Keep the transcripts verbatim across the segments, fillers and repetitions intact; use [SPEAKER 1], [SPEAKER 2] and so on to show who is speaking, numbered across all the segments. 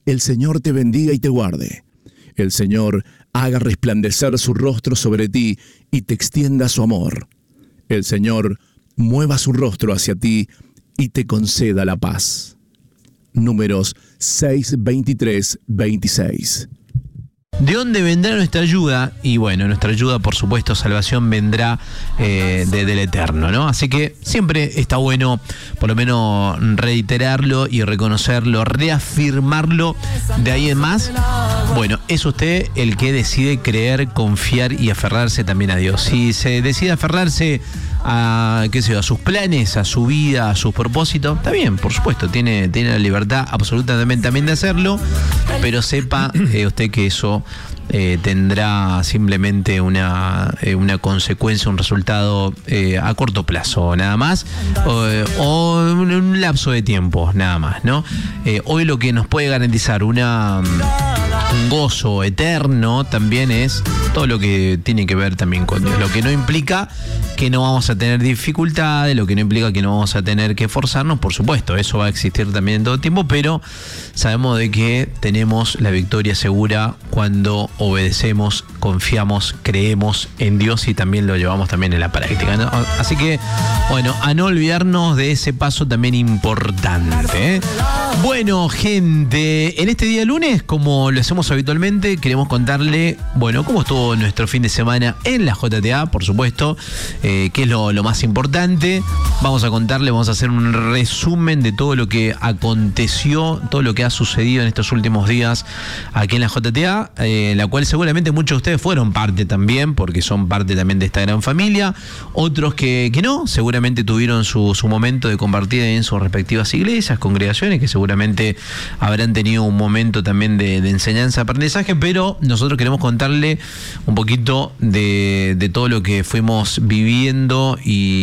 [SPEAKER 1] el Señor te bendiga y te guarde. El Señor haga resplandecer su rostro sobre ti y te extienda su amor. El Señor mueva su rostro hacia ti y te conceda la paz. Números seis, veintitrés, veintiséis.
[SPEAKER 2] ¿De dónde vendrá nuestra ayuda? Y bueno, nuestra ayuda, por supuesto, salvación vendrá eh, de, del Eterno, ¿no? Así que siempre está bueno, por lo menos, reiterarlo y reconocerlo, reafirmarlo. De ahí en más, bueno, es usted el que decide creer, confiar y aferrarse también a Dios. Si se decide aferrarse a, qué sé yo, a sus planes, a su vida, a sus propósitos, está bien, por supuesto, tiene, tiene la libertad absolutamente también de hacerlo, pero sepa eh, usted que eso Eh, tendrá simplemente una, eh, una consecuencia, un resultado eh, a corto plazo, nada más, o, o un, un lapso de tiempo, nada más, ¿no? Eh, hoy lo que nos puede garantizar una, un gozo eterno también es todo lo que tiene que ver también con Dios, lo que no implica que no vamos a tener dificultades, lo que no implica que no vamos a tener que esforzarnos, por supuesto, eso va a existir también en todo tiempo, pero sabemos de que tenemos la victoria segura cuando obedecemos, confiamos, creemos en Dios y también lo llevamos también en la práctica, ¿no? Así que, bueno, a no olvidarnos de ese paso también importante, ¿eh? Bueno, gente, en este día lunes, como lo hacemos habitualmente, queremos contarle, bueno, cómo estuvo nuestro fin de semana en la J T A, por supuesto, eh, que es lo, lo más importante. Vamos a contarle, vamos a hacer un resumen de todo lo que aconteció, todo lo que ha sucedido en estos últimos días aquí en la J T A, eh, la cual seguramente muchos de ustedes fueron parte también, porque son parte también de esta gran familia. Otros que, que no, seguramente tuvieron su, su momento de compartir en sus respectivas iglesias, congregaciones, que seguramente habrán tenido un momento también de, de enseñanza, aprendizaje, pero nosotros queremos contarle un poquito de, de todo lo que fuimos viviendo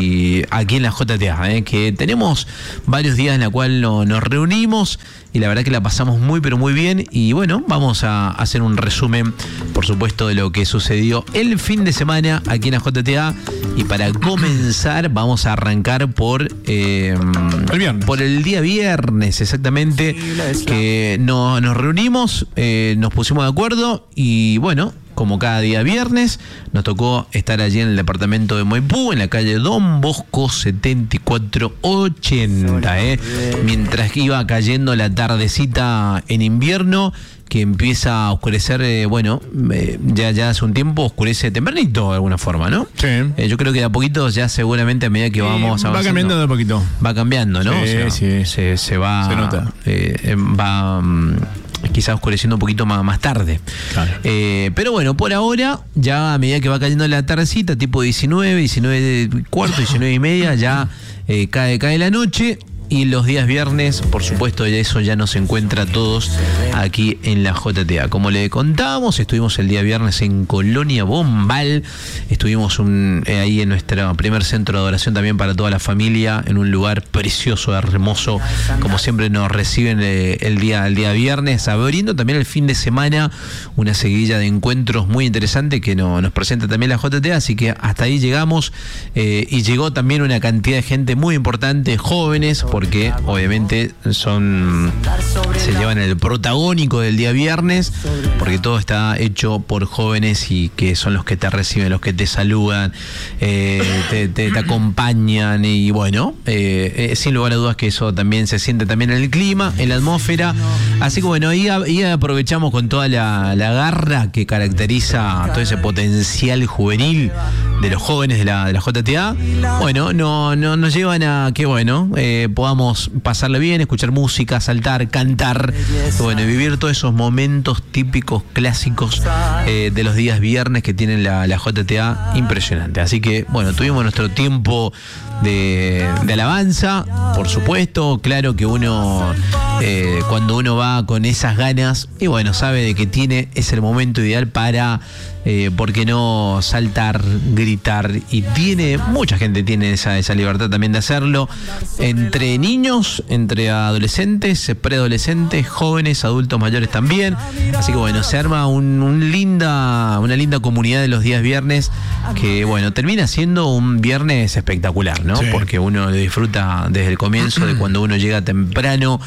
[SPEAKER 2] y aquí en la J T A, ¿eh? Que tenemos varios días en la cual no, nos reunimos y la verdad que la pasamos muy pero muy bien y bueno, vamos a hacer un resumen, por supuesto, de lo que sucedió el fin de semana aquí en la J T A y para comenzar vamos a arrancar por eh,
[SPEAKER 3] el viernes.
[SPEAKER 2] Por el día viernes, exactamente, que no, nos reunimos, eh, nos pusimos de acuerdo y bueno, como cada día viernes, nos tocó estar allí en el departamento de Maipú, en la calle Don Bosco setenta y cuatro ochenta, ¿eh? Mientras iba cayendo la tardecita en invierno, que empieza a oscurecer, eh, bueno, eh, ya, ya hace un tiempo oscurece tempranito de alguna forma, ¿no?
[SPEAKER 3] Sí.
[SPEAKER 2] Eh, yo creo que de a poquito ya seguramente a medida que vamos
[SPEAKER 3] sí,
[SPEAKER 2] avanzando,
[SPEAKER 3] va cambiando de a poquito.
[SPEAKER 2] Va cambiando, ¿no?
[SPEAKER 3] Sí,
[SPEAKER 2] o sea,
[SPEAKER 3] sí.
[SPEAKER 2] Se, se va...
[SPEAKER 3] Se nota.
[SPEAKER 2] Eh, va... Um, quizás oscureciendo un poquito más, más tarde.
[SPEAKER 3] Claro.
[SPEAKER 2] Eh, pero bueno, por ahora, ya a medida que va cayendo la tardecita, tipo diecinueve, diecinueve y cuarto, diecinueve y media, ya eh, cae, cae la noche. Y los días viernes, por supuesto, eso ya nos encuentra a todos aquí en la J T A. Como le contábamos, estuvimos el día viernes en Colonia Bombal. Estuvimos un, eh, ahí en nuestro primer centro de adoración también para toda la familia, en un lugar precioso, hermoso, como siempre nos reciben eh, el, día, el día viernes, abriendo también el fin de semana una seguidilla de encuentros muy interesante que no, nos presenta también la J T A. Así que hasta ahí llegamos eh, y llegó también una cantidad de gente muy importante, jóvenes, por porque obviamente son se llevan el protagónico del día viernes, porque todo está hecho por jóvenes y que son los que te reciben, los que te saludan, eh, te, te, te acompañan y bueno, eh, eh, sin lugar a dudas que eso también se siente también en el clima, en la atmósfera. Así que bueno, ahí, ahí aprovechamos con toda la, la garra que caracteriza todo ese potencial juvenil de los jóvenes de la, de la J T A. Bueno, no, no nos llevan a que bueno, eh, podamos pasarle bien, escuchar música, saltar, cantar, bueno, vivir todos esos momentos típicos, clásicos eh, de los días viernes que tienen la, la J T A, impresionante. Así que bueno, tuvimos nuestro tiempo de, de alabanza, por supuesto. Claro que uno eh, cuando uno va con esas ganas y bueno, sabe de que tiene, es el momento ideal para eh, ¿por qué no saltar, gritar? Y tiene, mucha gente tiene esa, esa libertad también de hacerlo, entre niños, entre adolescentes, preadolescentes, jóvenes, adultos mayores también. Así que bueno, se arma un, un linda, una linda comunidad de los días viernes que bueno, termina siendo un viernes espectacular, ¿no? Sí. Porque uno lo disfruta desde el comienzo, de cuando uno llega temprano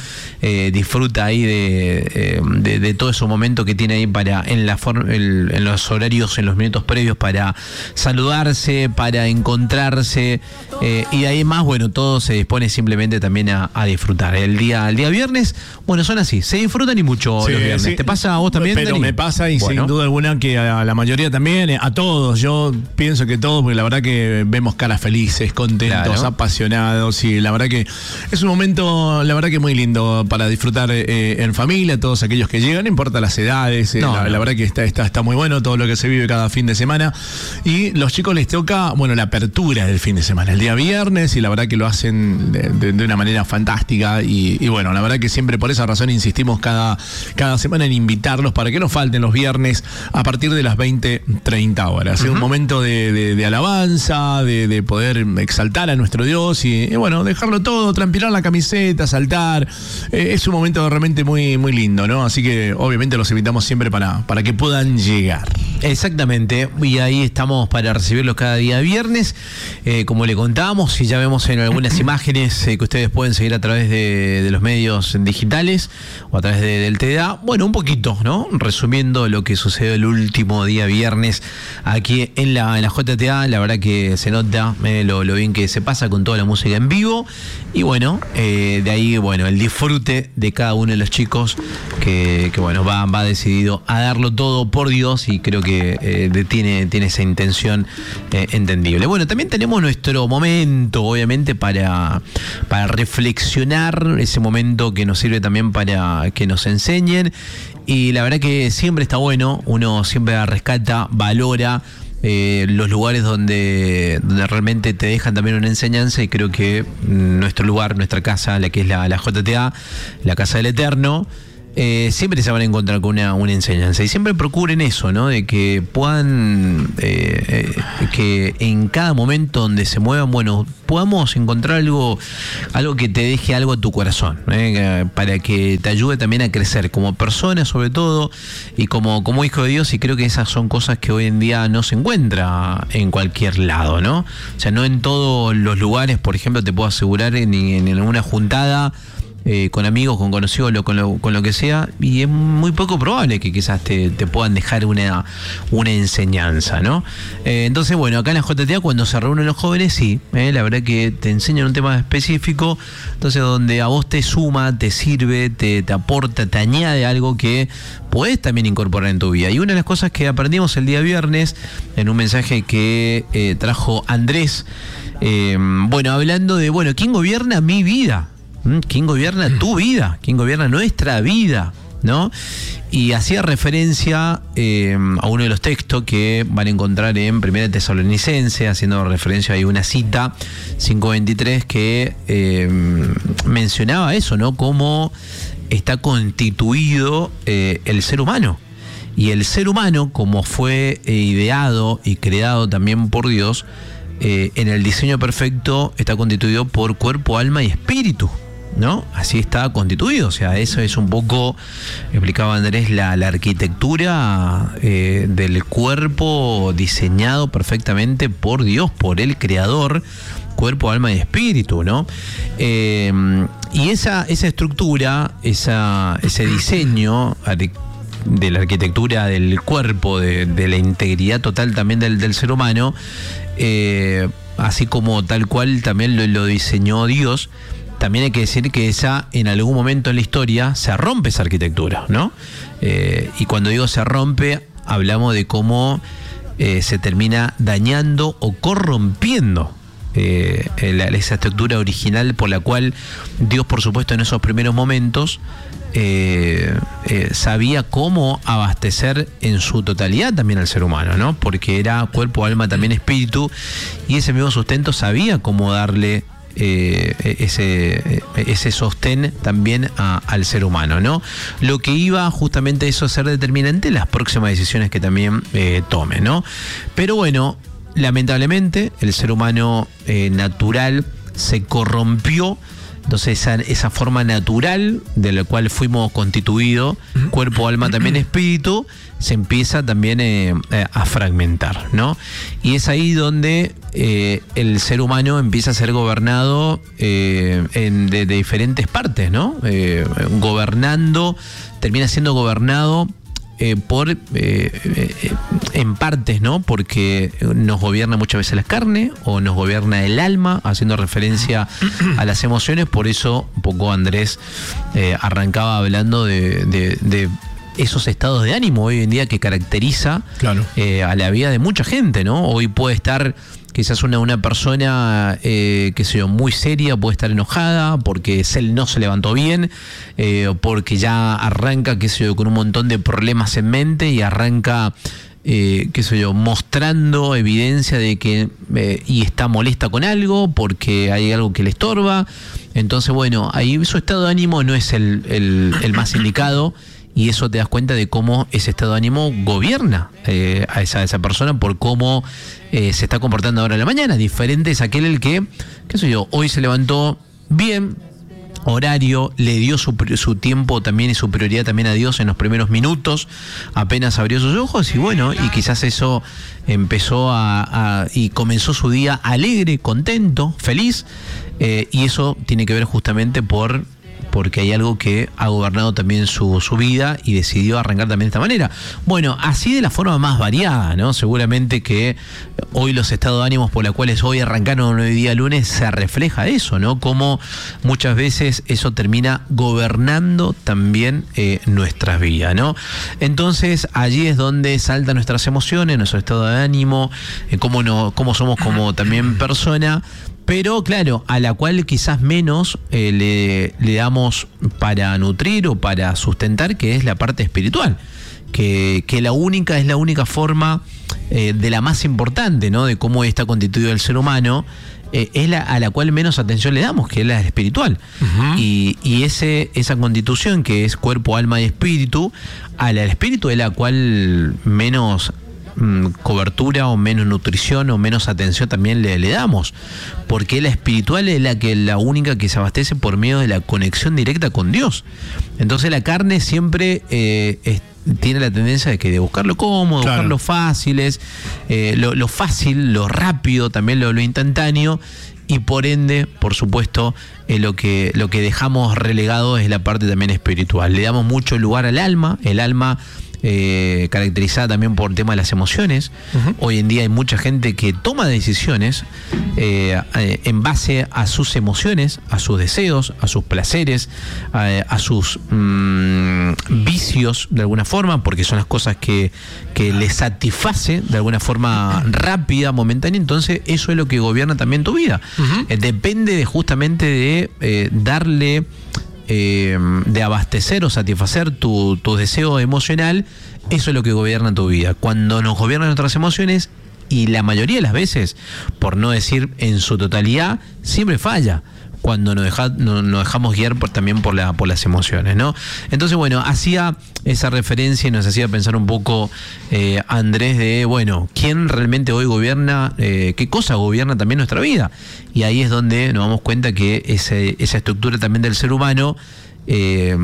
[SPEAKER 2] eh, disfruta ahí de, eh, de, de todo ese momento que tiene ahí para en, la for, el, en los horarios, en los minutos previos para saludarse, para encontrarse, eh, y de ahí más, bueno, todo se dispone simplemente también a, a disfrutar. El día, el día viernes, bueno, son así, se disfrutan y mucho sí, los viernes. Sí. ¿Te pasa a vos también,
[SPEAKER 3] Pero
[SPEAKER 2] Dani?
[SPEAKER 3] me pasa y bueno, sin duda alguna que a la mayoría también, a todos, yo pienso que todos, porque la verdad que vemos caras felices, contentos, claro, apasionados, y la verdad que es un momento, la verdad que muy lindo para disfrutar eh, en familia, todos aquellos que llegan, no importa las edades, eh, no, la, no. la verdad que está, está, está muy bueno todo lo que se vive cada fin de semana, y los chicos les toca, bueno, la apertura del fin de semana, el día viernes, y la verdad que lo hacen de, de, de una manera fantástica, y, y bueno, la verdad que siempre por esa razón insistimos cada, cada semana en invitarlos para que no falten los viernes a partir de las veinte, treinta horas. Es uh-huh. un momento de, de, de alabanza, de, de poder exaltar a nuestro Dios y, y bueno, dejarlo todo, transpirar la camiseta, saltar. Eh, es un momento realmente muy, muy lindo, ¿no? Así que obviamente los invitamos siempre para, para que puedan llegar.
[SPEAKER 2] Exactamente, y ahí estamos para recibirlos cada día viernes, eh, como le contábamos, y ya vemos en algunas imágenes eh, que ustedes pueden seguir a través de, de los medios digitales o a través de, del T D A. Bueno, un poquito, ¿no? Resumiendo lo que sucedió el último día viernes aquí en la, en la J T A, la verdad que se nota eh, lo, lo bien que se pasa con toda la música en vivo, y bueno, eh, de ahí, bueno, el disfrute de cada uno de los chicos que, que bueno, va, va decidido a darlo todo por Dios, y creo que eh, tiene, tiene esa intención eh, entendible. Bueno, también tenemos nuestro momento, obviamente, para, para reflexionar, ese momento que nos sirve también para que nos enseñen, y la verdad que siempre está bueno, uno siempre rescata, valora Eh, los lugares donde, donde realmente te dejan también una enseñanza, y creo que nuestro lugar, nuestra casa, la que es la, la J T A, la Casa del Eterno, eh, siempre se van a encontrar con una, una enseñanza, y siempre procuren eso, ¿no? De que puedan, eh, eh, que en cada momento donde se muevan, bueno, podamos encontrar algo, algo que te deje algo a tu corazón, ¿eh? Para que te ayude también a crecer como persona, sobre todo, y como, como hijo de Dios, y creo que esas son cosas que hoy en día no se encuentra en cualquier lado, ¿no? O sea, no en todos los lugares, por ejemplo, te puedo asegurar, en, en alguna juntada, Eh, con amigos, con conocidos, lo, con, lo, con lo que sea, y es muy poco probable que quizás te, te puedan dejar una, una enseñanza, ¿no? Eh, entonces, bueno, acá en la J T A, cuando se reúnen los jóvenes, sí, eh, la verdad que te enseñan un tema específico, entonces donde a vos te suma, te sirve, te, te aporta, te añade algo que podés también incorporar en tu vida. Y una de las cosas que aprendimos el día viernes, en un mensaje que eh, trajo Andrés, eh, bueno, hablando de, bueno, ¿quién gobierna mi vida? ¿Quién gobierna tu vida? ¿Quién gobierna nuestra vida? ¿No? Y hacía referencia eh, a uno de los textos que van a encontrar en Primera Tesalonicense, haciendo referencia a una cita, cinco veintitrés, que eh, mencionaba eso, ¿no? Cómo está constituido eh, el ser humano. Y el ser humano, como fue eh, ideado y creado también por Dios, eh, en el diseño perfecto está constituido por cuerpo, alma y espíritu, ¿no? Así está constituido, o sea, eso es un poco, explicaba Andrés, la, la arquitectura eh, del cuerpo diseñado perfectamente por Dios, por el Creador, cuerpo, alma y espíritu, ¿no? Eh, y esa, esa estructura, esa, ese diseño de la arquitectura del cuerpo, de, de la integridad total también del, del ser humano, eh, así como tal cual también lo, lo diseñó Dios, también hay que decir que esa, en algún momento en la historia, se rompe esa arquitectura, ¿no? Eh, y cuando digo se rompe, hablamos de cómo eh, se termina dañando o corrompiendo eh, la, esa estructura original por la cual Dios, por supuesto, en esos primeros momentos eh, eh, sabía cómo abastecer en su totalidad también al ser humano, ¿no? Porque era cuerpo, alma, también espíritu, y ese mismo sustento sabía cómo darle Eh, ese, ese sostén también a, al ser humano, ¿no? Lo que iba justamente a eso a ser determinante las próximas decisiones que también eh, tome, ¿no? Pero bueno, lamentablemente el ser humano eh, natural se corrompió Entonces esa, esa forma natural de la cual fuimos constituidos, cuerpo, alma, también espíritu, se empieza también eh, a fragmentar, ¿no? Y es ahí donde eh, el ser humano empieza a ser gobernado eh, en, de, de diferentes partes, ¿no? Eh, gobernando, termina siendo gobernado Eh, por eh, eh, en partes, ¿no? Porque nos gobierna muchas veces la carne o nos gobierna el alma, haciendo referencia a las emociones. Por eso un poco Andrés eh, arrancaba hablando de, de, de esos estados de ánimo hoy en día que caracteriza
[SPEAKER 3] claro.
[SPEAKER 2] eh, a la vida de mucha gente, ¿no? Hoy puede estar quizás una, una persona, eh, qué sé yo, muy seria, puede estar enojada porque él no se levantó bien, eh, porque ya arranca, qué sé yo, con un montón de problemas en mente y arranca, eh, qué sé yo, mostrando evidencia de que, eh, y está molesta con algo porque hay algo que le estorba. Entonces, bueno, ahí su estado de ánimo no es el, el, el más indicado. Y eso te das cuenta de cómo ese estado de ánimo gobierna eh, a, esa, a esa persona por cómo eh, se está comportando ahora en la mañana. Diferente es aquel el que, qué sé yo, hoy se levantó bien, horario, le dio su, su tiempo también y su prioridad también a Dios en los primeros minutos, apenas abrió sus ojos y bueno, y quizás eso empezó a, a y comenzó su día alegre, contento, feliz, eh, y eso tiene que ver justamente por... porque hay algo que ha gobernado también su, su vida y decidió arrancar también de esta manera. Bueno, así de la forma más variada, ¿no? Seguramente que hoy los estados de ánimos por los cuales hoy arrancaron hoy día lunes se refleja eso, ¿no? Cómo muchas veces eso termina gobernando también eh, nuestras vidas, ¿no? Entonces allí es donde saltan nuestras emociones, nuestro estado de ánimo, eh, cómo, no, cómo somos como también persona. Pero claro, a la cual quizás menos eh, le, le damos para nutrir o para sustentar, que es la parte espiritual, que, que la única es la única forma eh, de la más importante, ¿no? De cómo está constituido el ser humano, eh, es la a la cual menos atención le damos, que es la espiritual. Uh-huh. Y, y ese esa constitución que es cuerpo, alma y espíritu, a la espíritu es la cual menos cobertura o menos nutrición o menos atención también le, le damos, porque la espiritual es la que la única que se abastece por medio de la conexión directa con Dios. Entonces la carne siempre eh, es, tiene la tendencia de que de buscar lo cómodo, claro. buscar lo fáciles, eh, lo, lo fácil, lo rápido, también lo, lo instantáneo. Y por ende, por supuesto, eh, lo que lo que dejamos relegado es la parte también espiritual. Le damos mucho lugar al alma, el alma eh, caracterizada también por el tema de las emociones. Uh-huh. Hoy en día hay mucha gente que toma decisiones eh, eh, en base a sus emociones, a sus deseos, a sus placeres, a, a sus mmm, vicios de alguna forma, porque son las cosas que, que les satisface de alguna forma rápida, momentánea. Entonces eso es lo que gobierna también tu vida. Uh-huh. Eh, depende de justamente de eh, darle... Eh, de abastecer o satisfacer tu, tu deseo emocional. Eso es lo que gobierna tu vida. Cuando nos gobiernan nuestras emociones, y la mayoría de las veces, por no decir en su totalidad, siempre falla cuando nos, deja, nos, nos dejamos guiar por, también por, la, por las emociones, ¿no? Entonces, bueno, hacía esa referencia y nos hacía pensar un poco eh, Andrés de, bueno, ¿quién realmente hoy gobierna, eh, qué cosa gobierna también nuestra vida? Y ahí es donde nos damos cuenta que ese, esa estructura también del ser humano, eh,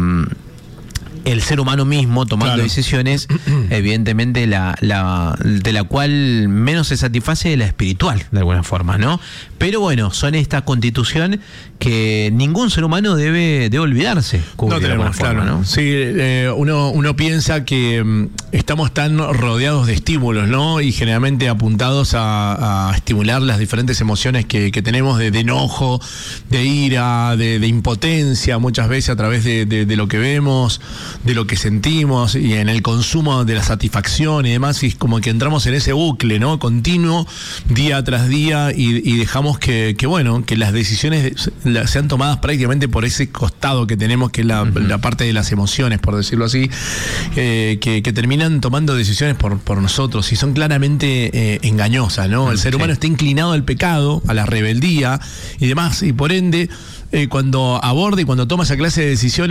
[SPEAKER 2] el ser humano mismo tomando claro. decisiones, evidentemente la, la de la cual menos se satisface es la espiritual, de alguna forma, ¿no? Pero bueno, son esta constitución que ningún ser humano debe, debe olvidarse.
[SPEAKER 3] No tenemos, claro, ¿no? Sí, eh, uno, uno piensa que um, estamos tan rodeados de estímulos, ¿no? Y generalmente apuntados a, a estimular las diferentes emociones que, que tenemos de, de enojo, de ira, de, de impotencia, muchas veces a través de, de, de lo que vemos, de lo que sentimos y en el consumo de la satisfacción y demás, y es como que entramos en ese bucle, ¿no? Continuo, día tras día, y, y dejamos que, que, bueno, que las decisiones sean tomadas prácticamente por ese costado que tenemos, que es la, uh-huh. la parte de las emociones, por decirlo así, eh, que, que terminan tomando decisiones por, por nosotros y son claramente eh, engañosas, ¿no? El ser humano está inclinado al pecado, a la rebeldía y demás, y por ende, eh, cuando aborda y cuando toma esa clase de decisiones,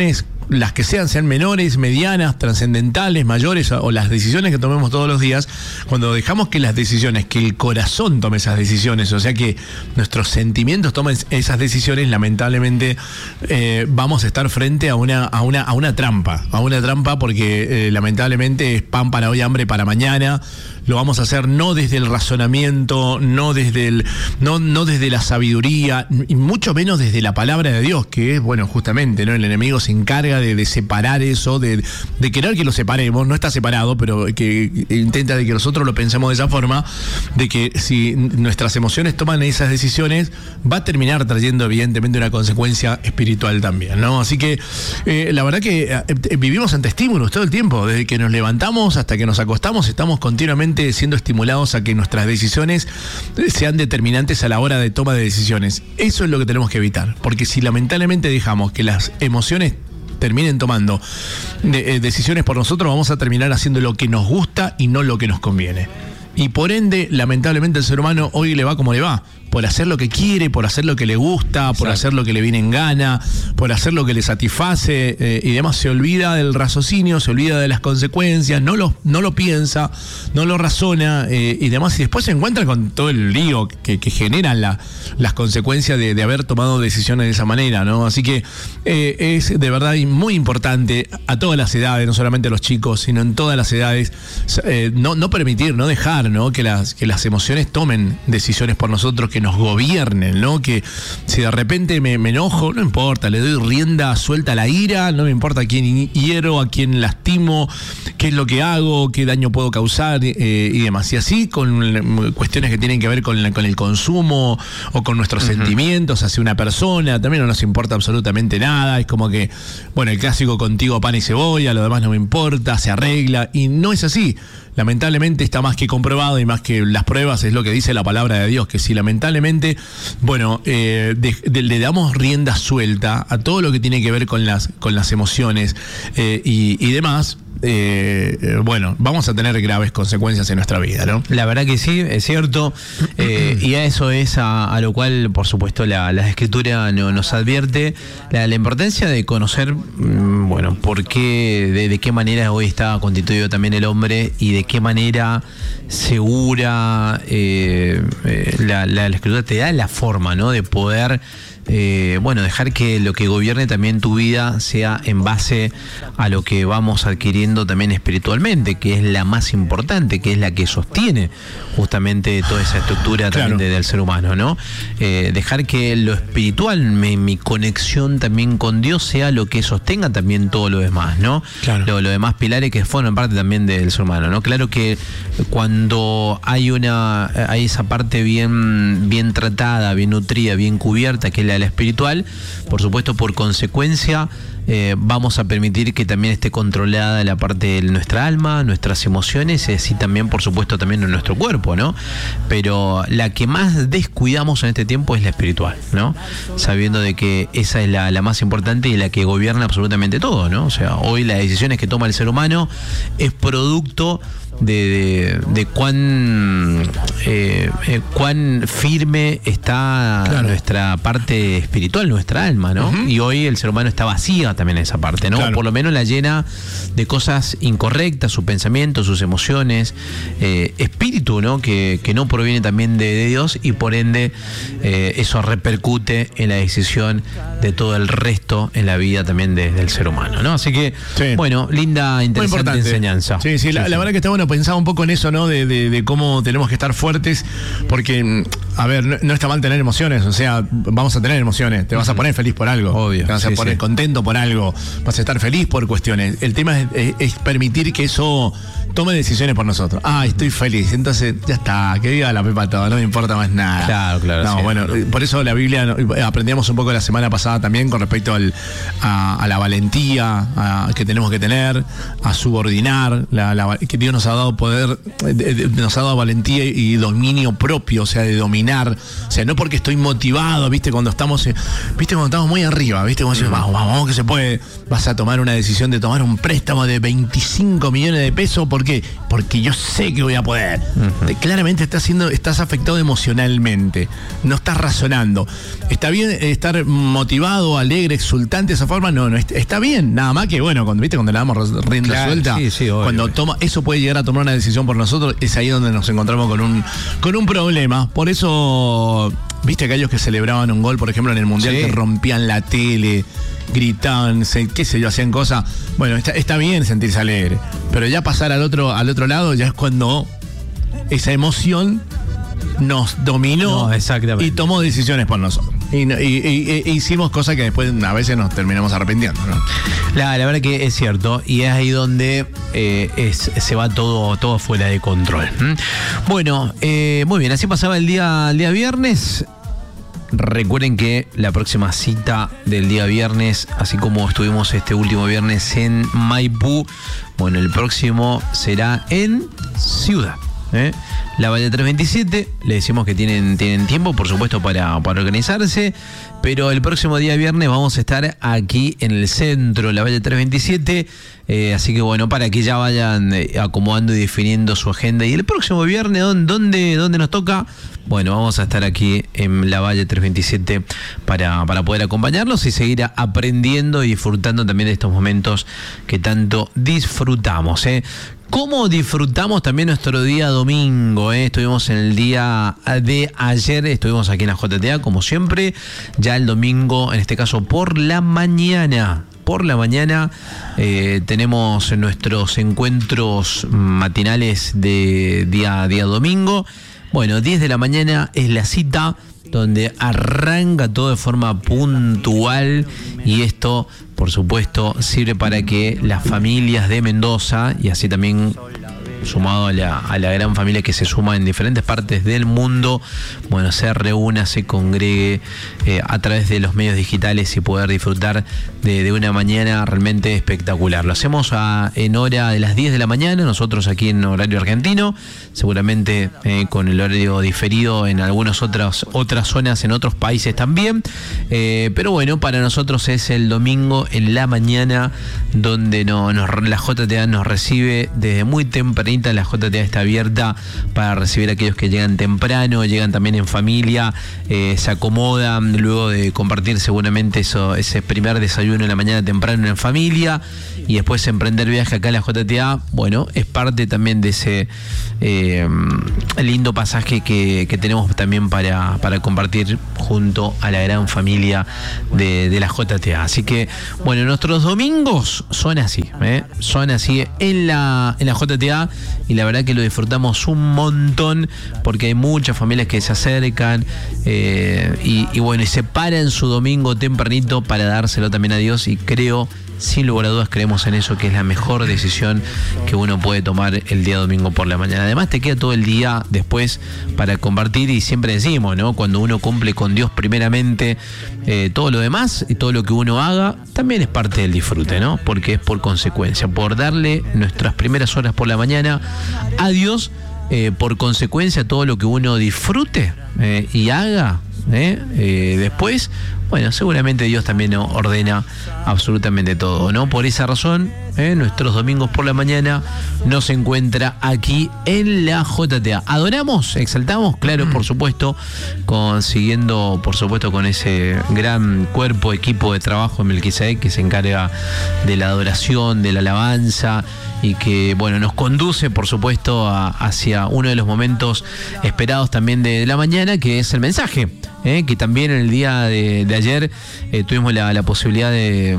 [SPEAKER 3] las que sean, sean menores, medianas, trascendentales, mayores, o las decisiones que tomemos todos los días, cuando dejamos que las decisiones, que el corazón tome esas decisiones, o sea que nuestros sentimientos tomen esas decisiones, lamentablemente eh, vamos a estar frente a una, a una, a una trampa, a una trampa porque eh, lamentablemente es pan para hoy, hambre para mañana. Lo vamos a hacer no desde el razonamiento, no desde el, no, no desde la sabiduría, y mucho menos desde la palabra de Dios, que es, bueno, justamente, ¿no? El enemigo se encarga de, de separar eso, de, de querer que lo separemos, no está separado, pero que intenta de que nosotros lo pensemos de esa forma, de que si nuestras emociones toman esas decisiones, va a terminar trayendo evidentemente una consecuencia espiritual también, ¿no? Así que eh, la verdad que eh, vivimos ante estímulos todo el tiempo, desde que nos levantamos hasta que nos acostamos, estamos continuamente siendo estimulados a que nuestras decisiones sean determinantes a la hora de toma de decisiones. Eso es lo que tenemos que evitar, porque si lamentablemente dejamos que las emociones terminen tomando de, eh, decisiones por nosotros, vamos a terminar haciendo lo que nos gusta y no lo que nos conviene. Y por ende, lamentablemente el ser humano hoy le va como le va, por hacer lo que quiere, por hacer lo que le gusta, por Exacto. hacer lo que le viene en gana, por hacer lo que le satisface eh, y demás. Se olvida del raciocinio, se olvida de las consecuencias, no lo, no lo piensa, no lo razona eh, y demás. Y después se encuentra con todo el lío que, que generan la, las consecuencias de, de haber tomado decisiones de esa manera, ¿no? Así que eh, es de verdad muy importante a todas las edades, no solamente a los chicos, sino en todas las edades, eh, no, no permitir, no dejar, ¿no? Que las, que las emociones tomen decisiones por nosotros, que nos gobiernen, ¿no? Que si de repente me, me enojo, no importa, le doy rienda suelta a la ira, no me importa a quién hiero, a quién lastimo, qué es lo que hago, qué daño puedo causar eh, y demás. Y así con cuestiones que tienen que ver con, la, con el consumo o con nuestros uh-huh. sentimientos hacia una persona, también no nos importa absolutamente nada, es como que, bueno, el clásico contigo pan y cebolla, lo demás no me importa, se arregla, y no es así. Lamentablemente está más que comprobado y más que las pruebas, es lo que dice la palabra de Dios, que si lamentablemente, bueno, eh, de, de, le damos rienda suelta a todo lo que tiene que ver con las, con las emociones eh, y, y demás, Eh, eh, bueno, vamos a tener graves consecuencias en nuestra vida, ¿no?
[SPEAKER 2] La verdad que sí, es cierto, eh, y a eso es a, a lo cual, por supuesto, la, la Escritura no, nos advierte la, la importancia de conocer, mmm, bueno, por qué, de, de qué manera hoy está constituido también el hombre y de qué manera segura eh, eh, la, la, la Escritura te da la forma, ¿no? De poder Eh, bueno, dejar que lo que gobierne también tu vida sea en base a lo que vamos adquiriendo también espiritualmente, que es la más importante, que es la que sostiene justamente toda esa estructura también claro. de, del ser humano, ¿no? Eh, dejar que lo espiritual, mi, mi conexión también con Dios sea lo que sostenga también todo lo demás, ¿no? Claro. Lo, lo demás pilares que forman parte también del ser humano, ¿no? Claro que cuando hay una, hay esa parte bien, bien tratada, bien nutrida, bien cubierta, que es la la espiritual, por supuesto, por consecuencia eh, vamos a permitir que también esté controlada la parte de nuestra alma, nuestras emociones, y así también, por supuesto, también en nuestro cuerpo, ¿no? Pero la que más descuidamos en este tiempo es la espiritual, ¿no? Sabiendo de que esa es la, la más importante y la que gobierna absolutamente todo, ¿no? O sea, hoy las decisiones que toma el ser humano es producto de, de, de cuán eh, eh, cuán firme está claro. nuestra parte espiritual, nuestra alma, ¿no? Uh-huh. Y hoy el ser humano está vacía también en esa parte, ¿no? Claro. Por lo menos la llena de cosas incorrectas, sus pensamientos, sus emociones, eh, espíritu, ¿no? Que, que no proviene también de, de Dios, y por ende eh, eso repercute en la decisión de todo el resto en la vida también de, del ser humano, ¿no? Así que, sí. bueno, linda, interesante enseñanza.
[SPEAKER 3] Sí, sí, sí, la, sí. la verdad que está bueno pensar un poco en eso, ¿no? De, de, de cómo tenemos que estar fuertes, porque, a ver, no, no está mal tener emociones, o sea, vamos a tener emociones, te vas a poner feliz por algo, obvio, te vas sí, a poner sí. contento por algo, vas a estar feliz por cuestiones. El tema es, es, es permitir que eso tome decisiones por nosotros. Ah, estoy feliz, entonces ya está, que diga la pepa todo, no me importa más nada.
[SPEAKER 2] Claro, claro.
[SPEAKER 3] No, sí, bueno, no. Por eso la Biblia, aprendíamos un poco la semana pasada también con respecto al, a, a la valentía a, que tenemos que tener, a subordinar, la, la, que Dios nos ha dado poder, nos ha dado valentía y dominio propio, o sea, de dominar terminar. O sea, no porque estoy motivado, viste, cuando estamos, viste, cuando estamos muy arriba, viste, cuando decimos, vamos, vamos, vamos que se puede. Vas a tomar una decisión de tomar un préstamo de veinticinco millones de pesos. ¿Por qué? Porque yo sé que voy a poder. Uh-huh. Claramente estás siendo, estás afectado emocionalmente. No estás razonando. ¿Está bien estar motivado, alegre, exultante de esa forma? No, no, está bien. Nada más que, bueno, cuando, viste, cuando le damos rienda claro, suelta, sí, sí, obvio, cuando toma, eso puede llegar a tomar una decisión por nosotros, es ahí donde nos encontramos con un, con un problema. Por eso, viste, aquellos que celebraban un gol, por ejemplo, en el Mundial, sí, que rompían la tele, gritaban, qué sé yo, hacían cosas. Bueno, está, está bien sentirse alegre, pero ya pasar al otro, al otro lado ya es cuando esa emoción nos dominó, no, y tomó decisiones por nosotros. Y, y, y, y hicimos cosas que después a veces nos terminamos arrepintiendo, ¿no?
[SPEAKER 2] La, la verdad que es cierto, y es ahí donde eh, es, se va todo, todo fuera de control. ¿Mm? Bueno, eh, muy bien, así pasaba el día, el día viernes. Recuerden que la próxima cita del día viernes, así como estuvimos este último viernes en Maipú, bueno, el próximo será en Ciudad. ¿Eh? La Valle trescientos veintisiete, le decimos que tienen, tienen tiempo, por supuesto, para, para organizarse, pero el próximo día viernes vamos a estar aquí en el centro, la Valle trescientos veintisiete, eh, así que bueno, para que ya vayan acomodando y definiendo su agenda. Y el próximo viernes, ¿dónde, dónde nos toca? Bueno, vamos a estar aquí en la Valle trescientos veintisiete para, para poder acompañarlos y seguir aprendiendo y disfrutando también de estos momentos que tanto disfrutamos, ¿eh? ¿Cómo disfrutamos también nuestro día domingo? ¿eh? Estuvimos en el día de ayer, estuvimos aquí en la J T A, como siempre. Ya el domingo, en este caso por la mañana. Por la mañana eh, tenemos nuestros encuentros matinales de día, día domingo. Bueno, diez de la mañana es la cita donde arranca todo de forma puntual, y esto, por supuesto, sirve para que las familias de Mendoza, y así también sumado a la, a la gran familia que se suma en diferentes partes del mundo, bueno, se reúna, se congregue eh, a través de los medios digitales y poder disfrutar de, de una mañana realmente espectacular. Lo hacemos a, en hora de las diez de la mañana, nosotros aquí en horario argentino, seguramente eh, con el horario diferido en algunas otras, otras zonas, en otros países también, eh, pero bueno, para nosotros es el domingo en la mañana donde no, nos, la J T A nos recibe desde muy temprano. La J T A está abierta para recibir a aquellos que llegan temprano, llegan también en familia, eh, se acomodan luego de compartir seguramente eso, ese primer desayuno en la mañana temprano en familia, y después emprender viaje acá a la J T A. Bueno, es parte también de ese eh, lindo pasaje que, que tenemos también para, para compartir junto a la gran familia de, de la J T A. Así que, bueno, nuestros domingos son así, ¿eh? son así en la, en la J T A. Y la verdad que lo disfrutamos un montón, porque hay muchas familias que se acercan eh, y, y bueno, y se paran su domingo tempranito para dárselo también a Dios, y creo, sin lugar a dudas, creemos en eso, que es la mejor decisión que uno puede tomar el día domingo por la mañana. Además te queda todo el día después para compartir, y siempre decimos, ¿no? Cuando uno cumple con Dios primeramente, eh, todo lo demás y todo lo que uno haga también es parte del disfrute, ¿no? Porque es por consecuencia, por darle nuestras primeras horas por la mañana a Dios, eh, por consecuencia todo lo que uno disfrute eh, y haga eh, eh, después, bueno, seguramente Dios también ordena absolutamente todo, ¿no? Por esa razón, ¿eh? nuestros domingos por la mañana nos encuentra aquí en la J T A. ¿Adoramos? ¿Exaltamos? Claro, por supuesto, consiguiendo, por supuesto, con ese gran cuerpo, equipo de trabajo en Melquisedec que se encarga de la adoración, de la alabanza, y que, bueno, nos conduce, por supuesto, a, hacia uno de los momentos esperados también de, de la mañana, que es el mensaje, ¿eh? que también en el día de, de ayer eh, tuvimos la, la posibilidad de...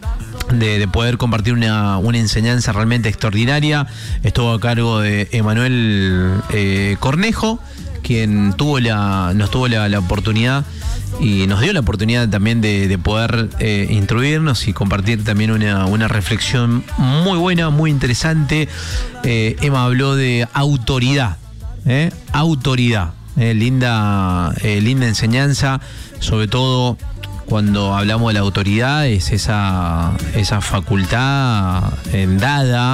[SPEAKER 2] De, de poder compartir una, una enseñanza realmente extraordinaria. Estuvo a cargo de Emanuel eh, Cornejo, quien tuvo la, nos tuvo la, la oportunidad y nos dio la oportunidad también de, de poder eh, instruirnos y compartir también una, una reflexión muy buena, muy interesante. Eh, Emma habló de autoridad, ¿eh? autoridad, eh, linda, eh, linda enseñanza, sobre todo cuando hablamos de la autoridad, es esa, esa facultad dada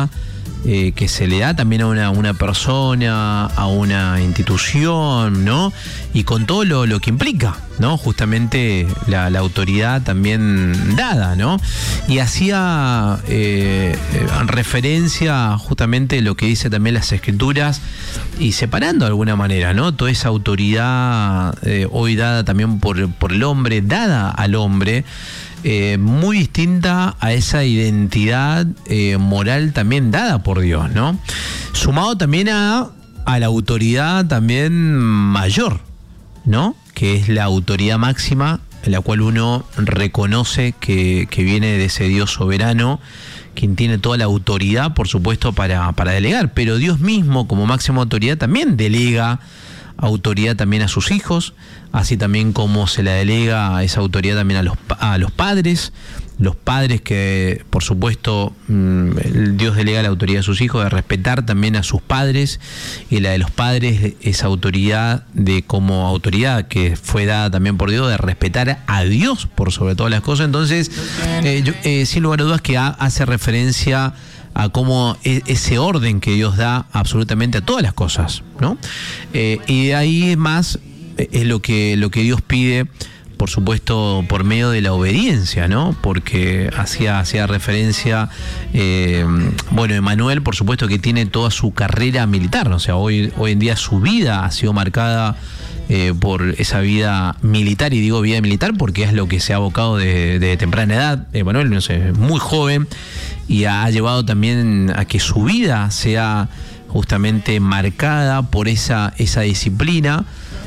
[SPEAKER 2] eh, que se le da también a una, una persona, a una institución, ¿no? Y con todo lo, lo que implica, ¿no? Justamente la, la autoridad también dada, ¿no? Y hacía eh, referencia justamente a lo que dice también las Escrituras y separando de alguna manera, ¿no? Toda esa autoridad eh, hoy dada también por, por el hombre, dada al hombre, Eh, muy distinta a esa identidad eh, moral también dada por Dios, ¿no? Sumado también a, a la autoridad también mayor, ¿no? Que es la autoridad máxima, en la cual uno reconoce que, que viene de ese Dios soberano, quien tiene toda la autoridad, por supuesto, para, para delegar, pero Dios mismo, como máxima autoridad, también delega autoridad también a sus hijos, así también como se la delega esa autoridad también a los, a los padres, los padres que, por supuesto, Dios delega la autoridad a sus hijos de respetar también a sus padres, y la de los padres, esa autoridad de como autoridad que fue dada también por Dios, de respetar a Dios por sobre todas las cosas. Entonces, eh, yo, eh, sin lugar a dudas que hace referencia a cómo ese orden que Dios da absolutamente a todas las cosas, ¿no? Eh, y de ahí más es lo que, lo que Dios pide, por supuesto, por medio de la obediencia, ¿no? Porque hacía, hacía referencia, eh, bueno, Emanuel, por supuesto, que tiene toda su carrera militar, ¿no? O sea, hoy, hoy en día su vida ha sido marcada Eh, por esa vida militar, y digo vida militar porque es lo que se ha abocado de, de temprana edad. Emanuel, no sé, muy joven, y ha llevado también a que su vida sea justamente marcada por esa, esa disciplina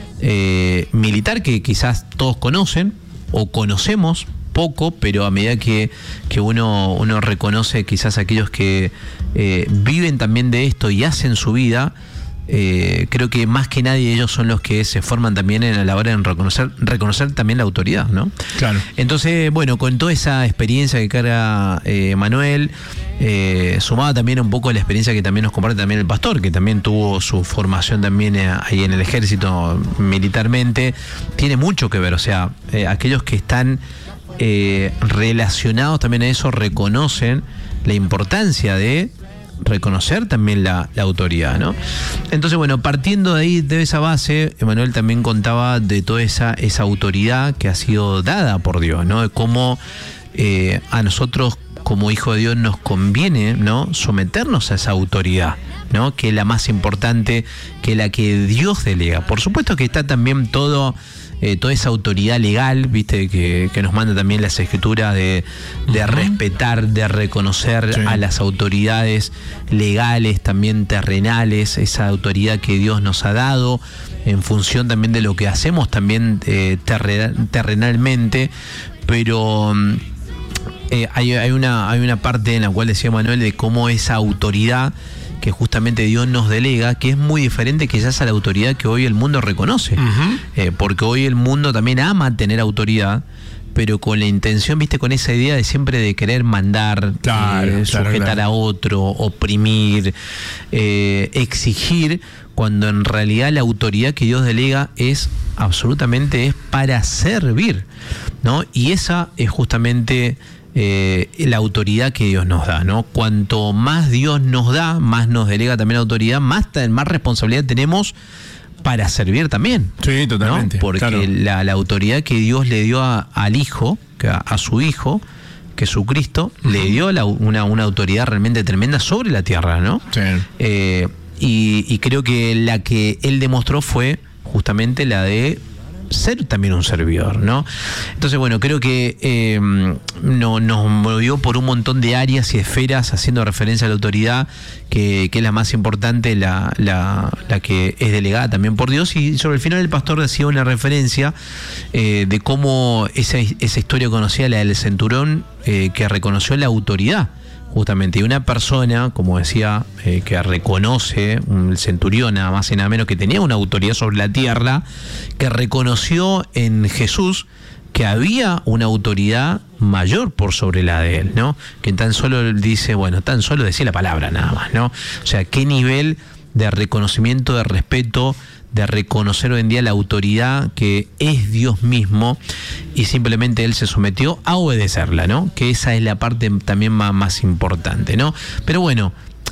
[SPEAKER 2] eh, militar que quizás todos conocen o conocemos poco, pero a medida que, que uno, uno reconoce quizás aquellos que eh, viven también de esto y hacen su vida, Eh, creo que más que nadie ellos son los que se forman también en la hora de reconocer, reconocer también la autoridad, ¿no?
[SPEAKER 3] Claro.
[SPEAKER 2] Entonces, bueno, con toda esa experiencia que carga eh, Manuel, eh, sumada también un poco a la experiencia que también nos comparte también el pastor, que también tuvo su formación también eh, ahí en el ejército militarmente, tiene mucho que ver. O sea, eh, aquellos que están eh, relacionados también a eso reconocen la importancia de reconocer también la, la autoridad, ¿no? Entonces, bueno, partiendo de ahí, de esa base, Emanuel también contaba de toda esa, esa autoridad que ha sido dada por Dios, ¿no? De cómo eh, a nosotros como hijos de Dios nos conviene, ¿no?, someternos a esa autoridad, ¿no?, que es la más importante, que la que Dios delega. Por supuesto que está también todo Eh, toda esa autoridad legal, viste, que, que nos manda también las Escrituras de, de uh-huh. respetar, de reconocer sí. a las autoridades legales, también terrenales, esa autoridad que Dios nos ha dado en función también de lo que hacemos también eh, terre, terrenalmente, pero eh, hay, hay, una, hay una parte en la cual decía Manuel de cómo esa autoridad que justamente Dios nos delega, que es muy diferente quizás a la autoridad que hoy el mundo reconoce, uh-huh. eh, porque hoy el mundo también ama tener autoridad, pero con la intención, viste, con esa idea de siempre de querer mandar,
[SPEAKER 3] claro,
[SPEAKER 2] eh,
[SPEAKER 3] claro,
[SPEAKER 2] sujetar
[SPEAKER 3] claro.
[SPEAKER 2] a otro, oprimir, eh, exigir, cuando en realidad la autoridad que Dios delega es absolutamente es para servir, ¿no? Y esa es justamente Eh, la autoridad que Dios nos da, ¿no? Cuanto más Dios nos da, más nos delega también la autoridad, más, más responsabilidad tenemos para servir también.
[SPEAKER 3] Sí, totalmente.
[SPEAKER 2] ¿No? Porque
[SPEAKER 3] claro.
[SPEAKER 2] la, la autoridad que Dios le dio a, al Hijo, a, a su Hijo, Jesucristo, uh-huh. le dio la, una, una autoridad realmente tremenda sobre la tierra, ¿no?
[SPEAKER 3] Sí.
[SPEAKER 2] Eh, y, y creo que la que Él demostró fue justamente la de ser también un servidor, ¿no? Entonces, bueno, creo que eh, no, nos movió por un montón de áreas y esferas, haciendo referencia a la autoridad, que, que es la más importante, la, la, la que es delegada también por Dios. Y sobre el final el pastor decía una referencia eh, de cómo esa, esa historia conocida, la del centurión, eh, que reconoció la autoridad. Justamente, y una persona, como decía, eh, que reconoce, un centurión nada más y nada menos, que tenía una autoridad sobre la tierra, que reconoció en Jesús que había una autoridad mayor por sobre la de él, ¿no? Que tan solo dice, bueno, tan solo decía la palabra nada más, ¿no? O sea, qué nivel de reconocimiento, de respeto, de reconocer hoy en día la autoridad que es Dios mismo, y simplemente él se sometió a obedecerla, ¿no? Que esa es la parte también más, más importante, ¿no? Pero bueno,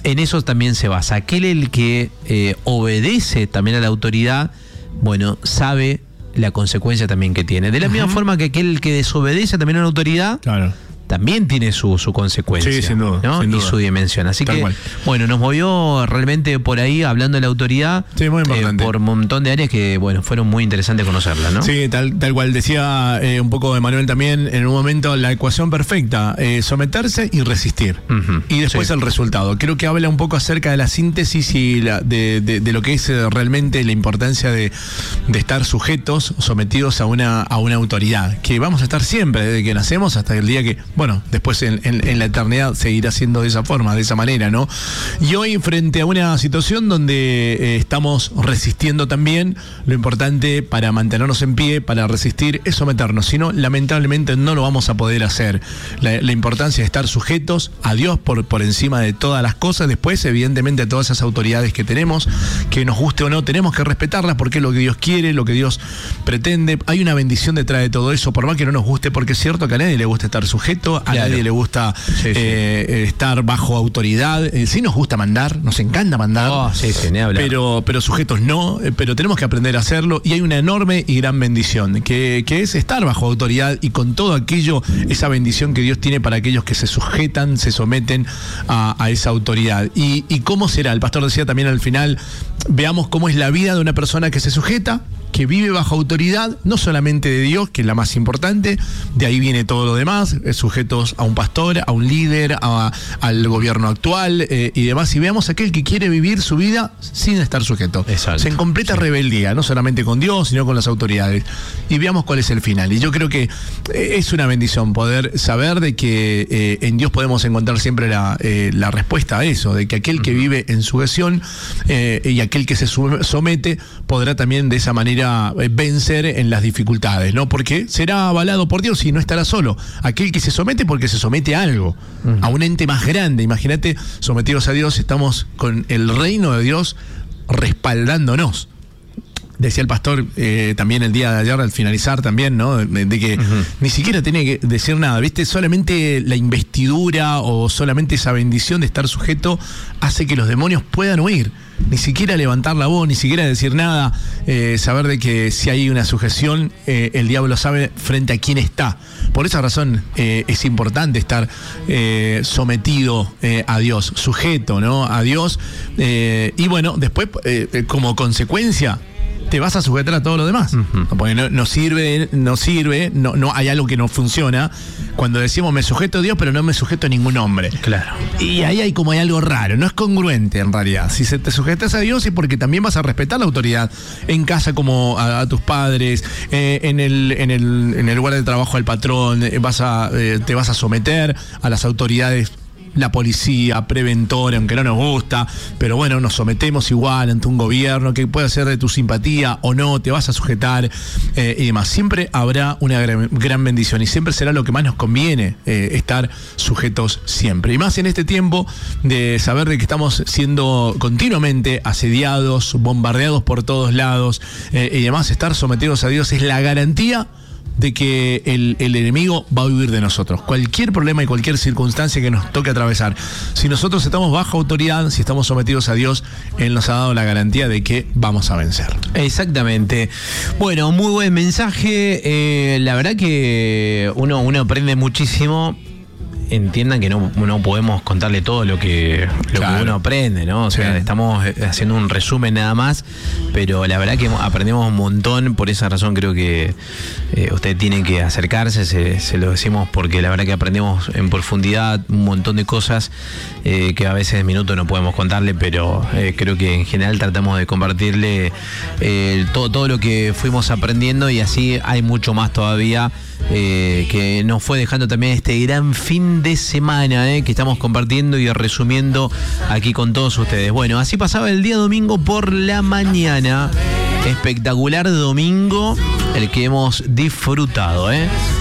[SPEAKER 2] en eso también se basa. Aquel el que eh, obedece también a la autoridad, bueno, sabe la consecuencia también que tiene. De la uh-huh. misma forma que aquel que desobedece también a la autoridad, claro, también tiene su, su consecuencia,
[SPEAKER 3] sí, sin duda,
[SPEAKER 2] ¿no?
[SPEAKER 3] sin
[SPEAKER 2] y
[SPEAKER 3] duda.
[SPEAKER 2] su dimensión. Así
[SPEAKER 3] Tal
[SPEAKER 2] que,
[SPEAKER 3] cual.
[SPEAKER 2] bueno, nos movió realmente por ahí, hablando de la autoridad,
[SPEAKER 3] sí, muy importante.
[SPEAKER 2] Eh, por un montón de áreas que, bueno, fueron muy interesantes conocerla, ¿no?
[SPEAKER 3] Sí, tal, tal cual decía eh, un poco Emanuel también, en un momento la ecuación perfecta, eh, someterse y resistir. Uh-huh. Y después sí. el resultado. Creo que habla un poco acerca de la síntesis y la, de, de, de lo que es realmente la importancia de, de estar sujetos, sometidos a una, a una autoridad, que vamos a estar siempre, desde que nacemos hasta el día que, bueno, después en En, en la eternidad seguirá siendo de esa forma, de esa manera, ¿no? Y hoy, frente a una situación donde eh, estamos resistiendo también, lo importante para mantenernos en pie, para resistir, es someternos. Si no, lamentablemente no lo vamos a poder hacer. La, la importancia de estar sujetos a Dios por, por encima de todas las cosas. Después, evidentemente, a todas esas autoridades que tenemos, que nos guste o no, tenemos que respetarlas porque es lo que Dios quiere, lo que Dios pretende. Hay una bendición detrás de todo eso, por más que no nos guste, porque es cierto que a nadie le gusta estar sujeto, a claro. nadie le gusta Sí, sí. Eh, estar bajo autoridad. Eh, sí nos gusta mandar, nos encanta mandar,
[SPEAKER 2] oh, sí, sí,
[SPEAKER 3] pero, pero sujetos no, eh, pero tenemos que aprender a hacerlo y hay una enorme y gran bendición que, que es estar bajo autoridad y con todo aquello, esa bendición que Dios tiene para aquellos que se sujetan, se someten a, a esa autoridad. Y, y cómo será, el pastor decía también al final, veamos cómo es la vida de una persona que se sujeta, que vive bajo autoridad, no solamente de Dios, que es la más importante, de ahí viene todo lo demás, eh, sujetos a un pastor, a un líder, a, al gobierno actual eh, y demás. Y veamos aquel que quiere vivir su vida sin estar sujeto.
[SPEAKER 2] Exacto.
[SPEAKER 3] O sea, en completa sí. rebeldía, no solamente con Dios, sino con las autoridades. Y veamos cuál es el final. Y yo creo que eh, es una bendición poder saber de que eh, en Dios podemos encontrar siempre la, eh, la respuesta a eso, de que aquel que vive en sujeción eh, y aquel que se somete podrá también de esa manera vencer en las dificultades, ¿no? Porque será avalado por Dios y no estará solo. Aquel que se somete porque se somete a algo, uh-huh. a un ente más grande. Imagínate, sometidos a Dios, estamos con el reino de Dios respaldándonos. Decía el pastor eh, también el día de ayer al finalizar también, ¿no? De, de que uh-huh. ni siquiera tiene que decir nada, ¿viste? Solamente la investidura o solamente esa bendición de estar sujeto hace que los demonios puedan huir. Ni siquiera levantar la voz, ni siquiera decir nada, eh, saber de que si hay una sujeción, eh, el diablo sabe frente a quién está. Por esa razón eh, es importante estar eh, sometido eh, a Dios, sujeto, ¿no? A Dios. Eh, y bueno, después, eh, como consecuencia, te vas a sujetar a todo lo demás. Uh-huh. Porque no, no sirve, no sirve, no, no hay algo que no funciona. Cuando decimos me sujeto a Dios, pero no me sujeto a ningún hombre.
[SPEAKER 2] Claro.
[SPEAKER 3] Y ahí hay como hay algo raro, no es congruente en realidad. Si se te sujetas a Dios es porque también vas a respetar la autoridad en casa, como a, a tus padres, eh, en el, en el, en el lugar de trabajo al patrón, eh, vas a, eh, te vas a someter a las autoridades. La policía, preventora, aunque no nos gusta, pero bueno, nos sometemos igual ante un gobierno que puede ser de tu simpatía o no, te vas a sujetar eh, y demás. Siempre habrá una gran, gran bendición y siempre será lo que más nos conviene, eh, estar sujetos siempre. Y más en este tiempo de saber de que estamos siendo continuamente asediados, bombardeados por todos lados eh, y demás, estar sometidos a Dios es la garantía de que el, el enemigo va a huir de nosotros. Cualquier problema y cualquier circunstancia que nos toque atravesar, si nosotros estamos bajo autoridad, si estamos sometidos a Dios, Él nos ha dado la garantía de que vamos a vencer.
[SPEAKER 2] Exactamente. Bueno, muy buen mensaje. Eh, la verdad que uno, uno aprende muchísimo. Entiendan que no, no podemos contarle todo lo que, lo claro. que uno aprende, ¿no? O sea, sí. estamos haciendo un resumen nada más, pero la verdad que aprendemos un montón. Por esa razón creo que eh, ustedes tienen que acercarse, se, se lo decimos porque la verdad que aprendemos en profundidad un montón de cosas eh, que a veces en minutos no podemos contarle, pero eh, creo que en general tratamos de compartirle eh, todo, todo lo que fuimos aprendiendo, y así hay mucho más todavía eh, que nos fue dejando también este gran fin de semana eh, que estamos compartiendo y resumiendo aquí con todos ustedes. Bueno, así pasaba el día domingo por la mañana. Espectacular domingo el que hemos disfrutado, ¿eh?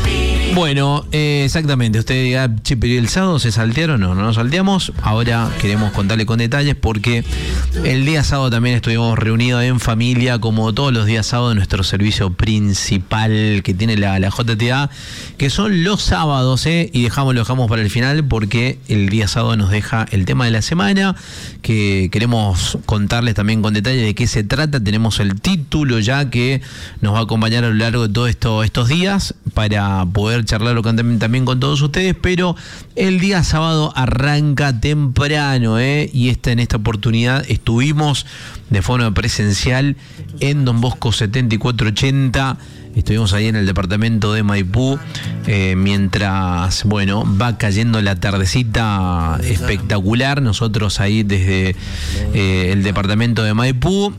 [SPEAKER 2] Bueno, eh, exactamente. Usted diga, che, pero el sábado se saltearon, no, no nos salteamos. Ahora queremos contarle con detalles porque el día sábado también estuvimos reunidos en familia, como todos los días sábados, nuestro servicio principal que tiene la, la J T A, que son los sábados, ¿eh? Y dejamos, lo dejamos para el final porque el día sábado nos deja el tema de la semana, que queremos contarles también con detalle de qué se trata. Tenemos el título ya que nos va a acompañar a lo largo de todos esto, estos días para poder charlarlo también con todos ustedes, pero el día sábado arranca temprano, ¿eh? Y esta, en esta oportunidad estuvimos de forma presencial en Don Bosco setenta y cuatro ochenta. Estuvimos ahí en el departamento de Maipú, eh, mientras, bueno, va cayendo la tardecita espectacular. Nosotros ahí desde eh, el departamento de Maipú,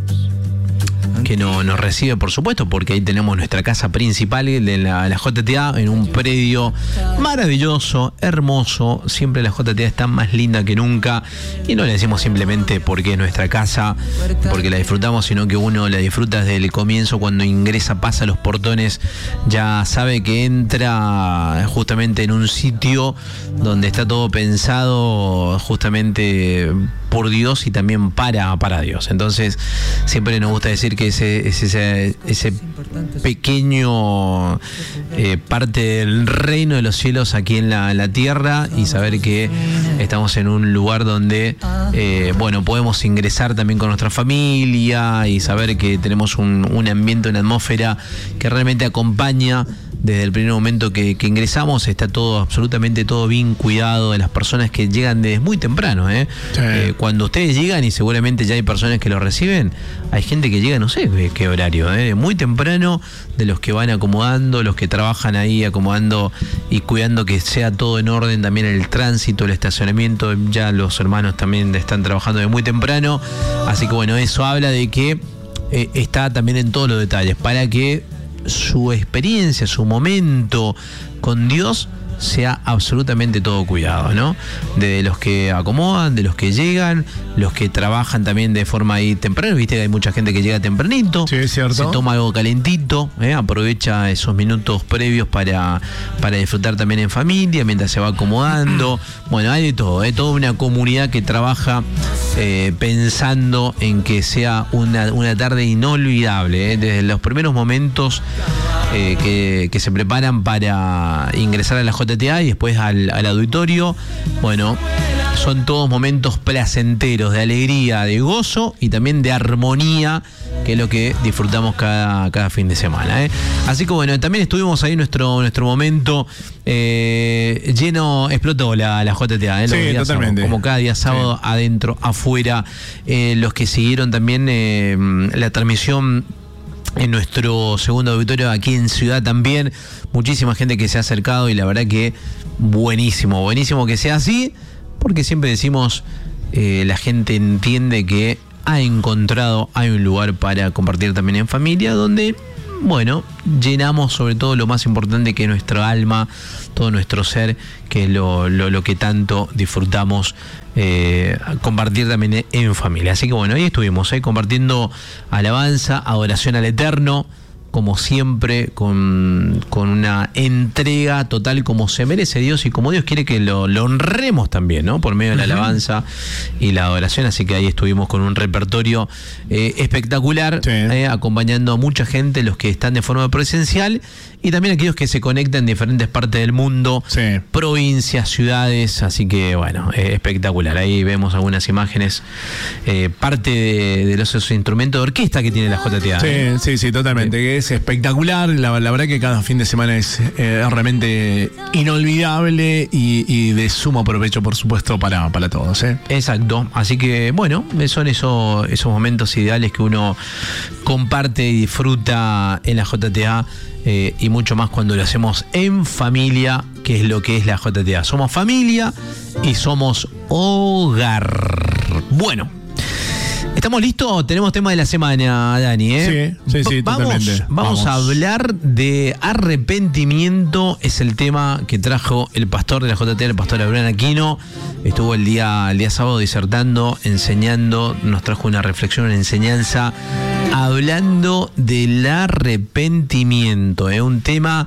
[SPEAKER 2] que no, nos recibe, por supuesto, porque ahí tenemos nuestra casa principal de la, la J T A, en un predio maravilloso, hermoso. Siempre la J T A está más linda que nunca, y no le decimos simplemente porque es nuestra casa, porque la disfrutamos, sino que uno la disfruta desde el comienzo. Cuando ingresa, pasa los portones, ya sabe que entra justamente en un sitio donde está todo pensado justamente por Dios y también para, para Dios. Entonces siempre nos gusta decir que ese, ese, ese pequeño eh, parte del reino de los cielos aquí en la, la tierra, y saber que estamos en un lugar donde eh, bueno, podemos ingresar también con nuestra familia, y saber que tenemos un, un ambiente, una atmósfera que realmente acompaña. Desde el primer momento que, que ingresamos está todo, absolutamente todo bien cuidado de las personas que llegan desde muy temprano, ¿eh? Sí. Eh, cuando ustedes llegan, y seguramente ya hay personas que los reciben, hay gente que llega, no sé qué, qué horario, ¿eh? Muy temprano, de los que van acomodando, los que trabajan ahí acomodando y cuidando que sea todo en orden, también el tránsito, el estacionamiento. Ya los hermanos también están trabajando de muy temprano, así que bueno, eso habla de que eh, está también en todos los detalles, para que su experiencia, su momento con Dios sea absolutamente todo cuidado, ¿no? De los que acomodan, de los que llegan, los que trabajan también de forma ahí temprana. Viste que hay mucha gente que llega tempranito,
[SPEAKER 3] sí, es cierto,
[SPEAKER 2] se toma algo calentito, ¿eh? Aprovecha esos minutos previos para, para disfrutar también en familia, mientras se va acomodando. Bueno, hay de todo, ¿eh? Toda una comunidad que trabaja eh, pensando en que sea una, una tarde inolvidable, ¿eh? Desde los primeros momentos eh, que, que se preparan para ingresar a la J T A y después al, al auditorio. Bueno, son todos momentos placenteros, de alegría, de gozo y también de armonía, que es lo que disfrutamos cada, cada fin de semana, ¿eh? Así que bueno, también estuvimos ahí nuestro, nuestro momento eh, lleno, explotó la, la J T A, ¿eh?
[SPEAKER 3] Sí, totalmente.
[SPEAKER 2] Sábado, como cada día sábado, sí. Adentro, afuera. Eh, los que siguieron también eh, la transmisión en nuestro segundo auditorio aquí en Ciudad también, muchísima gente que se ha acercado, y la verdad que buenísimo, buenísimo que sea así, porque siempre decimos, eh, la gente entiende que ha encontrado, hay un lugar para compartir también en familia, donde, bueno, llenamos sobre todo lo más importante, que es nuestra alma, todo nuestro ser, que es lo, lo, lo que tanto disfrutamos eh, compartir también en familia. Así que bueno, ahí estuvimos eh, compartiendo alabanza, adoración al Eterno, como siempre, con, con una entrega total como se merece Dios y como Dios quiere que lo, lo honremos también, ¿no? Por medio de la alabanza y la adoración. Así que ahí estuvimos con un repertorio eh, espectacular, sí. eh, acompañando a mucha gente, los que están de forma presencial y también aquellos que se conectan en diferentes partes del mundo, sí. provincias, ciudades. Así que bueno, eh, espectacular. Ahí vemos algunas imágenes, eh, parte de, de los esos instrumentos de orquesta que tiene la J T A.
[SPEAKER 3] Sí,
[SPEAKER 2] ¿eh?
[SPEAKER 3] sí, sí, totalmente. Que es espectacular. La, la verdad que cada fin de semana es eh, realmente inolvidable y, y de sumo provecho, por supuesto, para, para todos, ¿eh?
[SPEAKER 2] Exacto. Así que bueno, son esos, esos momentos ideales que uno comparte y disfruta en la J T A. Eh, y mucho más cuando lo hacemos en familia, que es lo que es la J T A. Somos familia y somos hogar. Bueno, ¿estamos listos? Tenemos tema de la semana, Dani, ¿eh?
[SPEAKER 3] Sí, sí, sí,
[SPEAKER 2] vamos,
[SPEAKER 3] totalmente.
[SPEAKER 2] Vamos, vamos a hablar de arrepentimiento. Es el tema que trajo el pastor de la J T A, el pastor Abraham Aquino. Estuvo el día, el día sábado disertando, enseñando, nos trajo una reflexión, una enseñanza, hablando del arrepentimiento, ¿eh? Un tema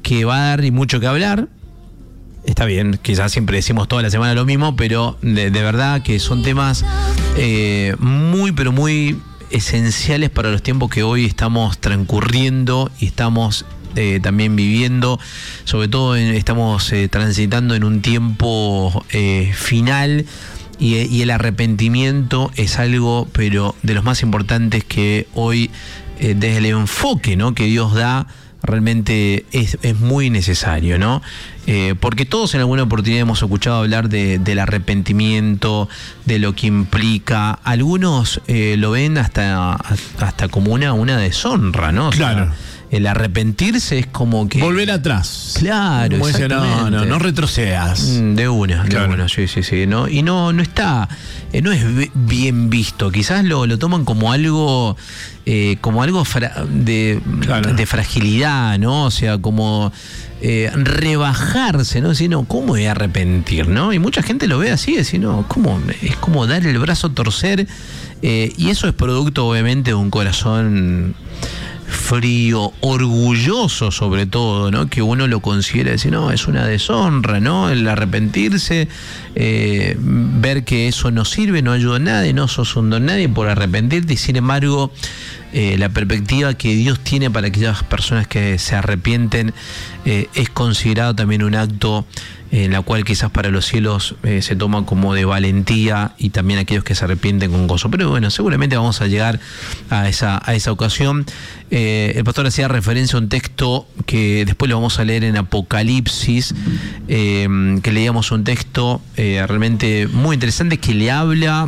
[SPEAKER 2] que va a dar y mucho que hablar. Está bien, quizás siempre decimos toda la semana lo mismo, pero de, de verdad que son temas eh, muy, pero muy esenciales para los tiempos que hoy estamos transcurriendo y estamos eh, también viviendo. Sobre todo en, estamos eh, transitando en un tiempo eh, final y, y el arrepentimiento es algo, pero de los más importantes que hoy, eh, desde el enfoque, ¿no?, que Dios da, realmente es, es muy necesario, ¿no? Eh, porque todos en alguna oportunidad hemos escuchado hablar de, del arrepentimiento, de lo que implica. Algunos eh, lo ven hasta, hasta como una, una deshonra, ¿no? O
[SPEAKER 3] claro.
[SPEAKER 2] Sea, el arrepentirse es como que...
[SPEAKER 3] volver atrás.
[SPEAKER 2] Claro,
[SPEAKER 3] como dice, no, no, no retrocedas.
[SPEAKER 2] De una,
[SPEAKER 3] claro.
[SPEAKER 2] de una, sí, sí, sí. ¿No? Y no, no está, eh, no es bien visto. Quizás lo, lo toman como algo, eh, como algo fra- de, claro. de fragilidad, ¿no? O sea, como eh, rebajarse, ¿no? Decir, no, ¿cómo voy a arrepentir, no? Y mucha gente lo ve así, decir, no, ¿cómo? Es como dar el brazo a torcer, eh, y eso es producto, obviamente, de un corazón frío, orgulloso sobre todo, ¿no? Que uno lo considera, decir, no, es una deshonra, ¿no? El arrepentirse, eh, ver que eso no sirve, no ayuda a nadie, no sos un don nadie por arrepentirte, y sin embargo, eh, la perspectiva que Dios tiene para aquellas personas que se arrepienten eh, es considerado también un acto en la cual quizás para los cielos eh, se toma como de valentía, y también aquellos que se arrepienten con gozo. Pero bueno, seguramente vamos a llegar a esa, a esa ocasión. Eh, el pastor hacía referencia a un texto que después lo vamos a leer en Apocalipsis, eh, que leíamos un texto eh, realmente muy interesante que le habla...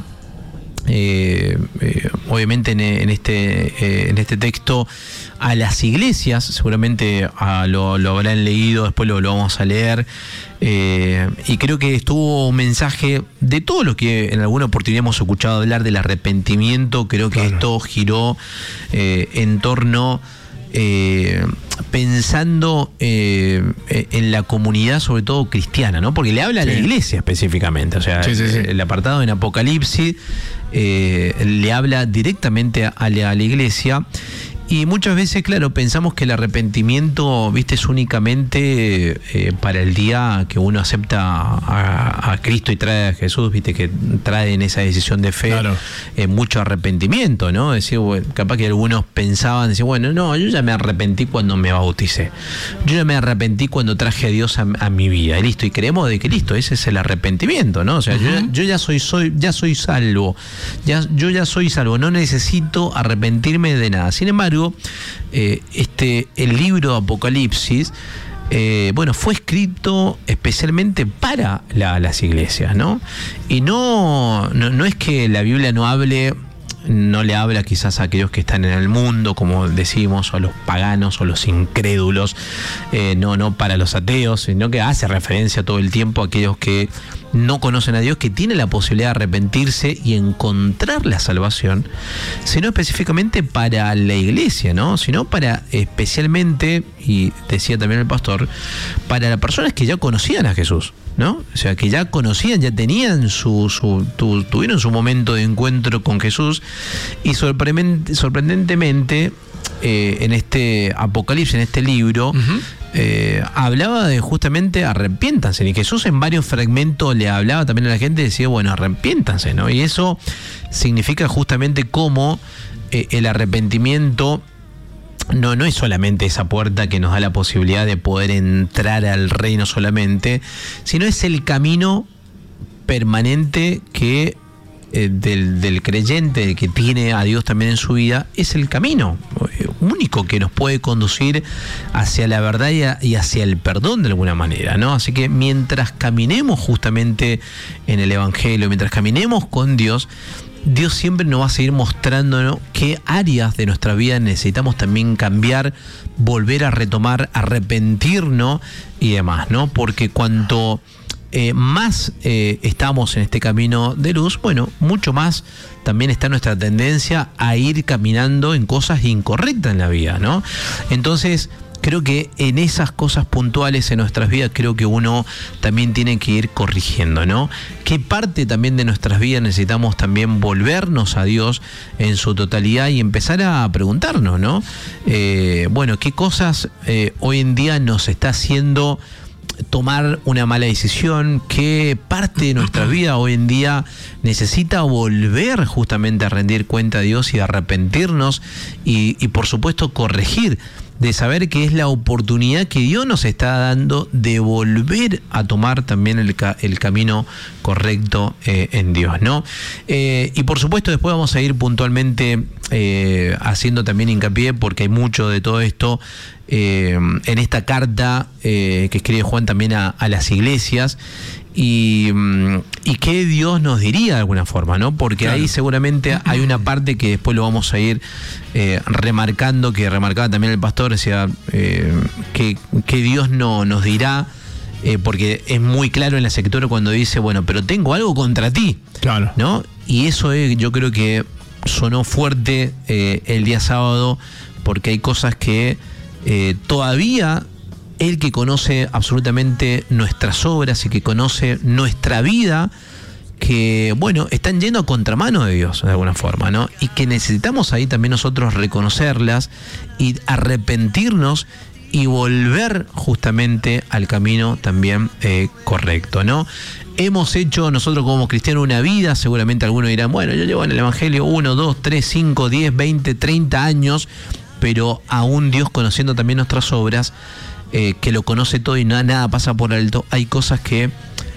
[SPEAKER 2] Eh, eh, obviamente en, en este eh, en este texto a las iglesias, seguramente a lo, lo habrán leído, después lo, lo vamos a leer, eh, y creo que estuvo un mensaje de todo lo que en alguna oportunidad hemos escuchado hablar del arrepentimiento. Creo que claro. esto giró eh, en torno Eh, pensando eh, en la comunidad, sobre todo cristiana, ¿no? Porque le habla sí. a la iglesia específicamente. O sea, sí, sí, sí. el apartado en Apocalipsis eh, le habla directamente a la, a la iglesia. Y muchas veces, claro, pensamos que el arrepentimiento, viste, es únicamente eh, para el día que uno acepta a, a Cristo y trae a Jesús, viste, que trae en esa decisión de fe claro. eh, mucho arrepentimiento, ¿no? Decir, bueno, capaz que algunos pensaban, decir, bueno, no, yo ya me arrepentí cuando me bauticé, yo ya me arrepentí cuando traje a Dios a, a mi vida, y listo, y creemos de que listo, ese es el arrepentimiento, ¿no? O sea, uh-huh. yo, yo ya soy, soy, ya soy salvo, ya, yo ya soy salvo, no necesito arrepentirme de nada. Sin embargo, Eh, este, el libro de Apocalipsis, eh, bueno, fue escrito especialmente para la, las iglesias, ¿no? Y no, no, no es que la Biblia no hable, no le habla quizás a aquellos que están en el mundo, como decimos, o a los paganos, o los incrédulos, eh, no, no para los ateos, sino que hace referencia todo el tiempo a aquellos que no conocen a Dios, que tienen la posibilidad de arrepentirse y encontrar la salvación, sino específicamente para la iglesia, ¿no? Sino para especialmente, y decía también el pastor, para las personas que ya conocían a Jesús, ¿no? O sea, que ya conocían, ya tenían su, su tu, tuvieron su momento de encuentro con Jesús, y sorprendente, sorprendentemente eh, en este Apocalipsis, en este libro, uh-huh. eh, hablaba de justamente arrepiéntanse, y Jesús en varios fragmentos le hablaba también a la gente, decía, bueno, arrepiéntanse, ¿no? Y eso significa justamente cómo eh, el arrepentimiento No, no es solamente esa puerta que nos da la posibilidad de poder entrar al reino solamente, sino es el camino permanente que eh, del, del creyente, que tiene a Dios también en su vida, es el camino único que nos puede conducir hacia la verdad y, a, y hacia el perdón de alguna manera, ¿no? Así que mientras caminemos justamente en el Evangelio, mientras caminemos con Dios, Dios siempre nos va a seguir mostrándonos qué áreas de nuestra vida necesitamos también cambiar, volver a retomar, arrepentirnos y demás, ¿no? Porque cuanto eh, más eh, estamos en este camino de luz, bueno, mucho más también está nuestra tendencia a ir caminando en cosas incorrectas en la vida, ¿no? Entonces, creo que en esas cosas puntuales en nuestras vidas creo que uno también tiene que ir corrigiendo, ¿no? ¿Qué parte también de nuestras vidas necesitamos también volvernos a Dios en su totalidad y empezar a preguntarnos, ¿no? Eh, bueno, ¿qué cosas eh, hoy en día nos está haciendo tomar una mala decisión? ¿Qué parte de nuestra vida hoy en día necesita volver justamente a rendir cuenta a Dios y a arrepentirnos y, y por supuesto corregir, de saber que es la oportunidad que Dios nos está dando de volver a tomar también el, ca- el camino correcto eh, en Dios, ¿no? Eh, y por supuesto después vamos a ir puntualmente eh, haciendo también hincapié, porque hay mucho de todo esto eh, en esta carta eh, que escribe Juan también a, a las iglesias. Y, y qué Dios nos diría de alguna forma, ¿no? Porque claro, ahí seguramente hay una parte que después lo vamos a ir eh, remarcando, que remarcaba también el pastor, decía, eh, que, que Dios no, nos dirá, eh, porque es muy claro en la escritura cuando dice, bueno, pero tengo algo contra ti,
[SPEAKER 3] claro,
[SPEAKER 2] ¿no? Y eso es, yo creo que sonó fuerte eh, el día sábado, porque hay cosas que eh, todavía... Él que conoce absolutamente nuestras obras y que conoce nuestra vida, que, bueno, están yendo a contramano de Dios, de alguna forma, ¿no? Y que necesitamos ahí también nosotros reconocerlas y arrepentirnos y volver justamente al camino también eh, correcto, ¿no? Hemos hecho nosotros como cristianos una vida, seguramente algunos dirán, bueno, yo llevo en el Evangelio uno, dos, tres, cinco, diez, veinte, treinta años, pero aún Dios conociendo también nuestras obras, Eh, que lo conoce todo y nada, nada pasa por alto, hay cosas que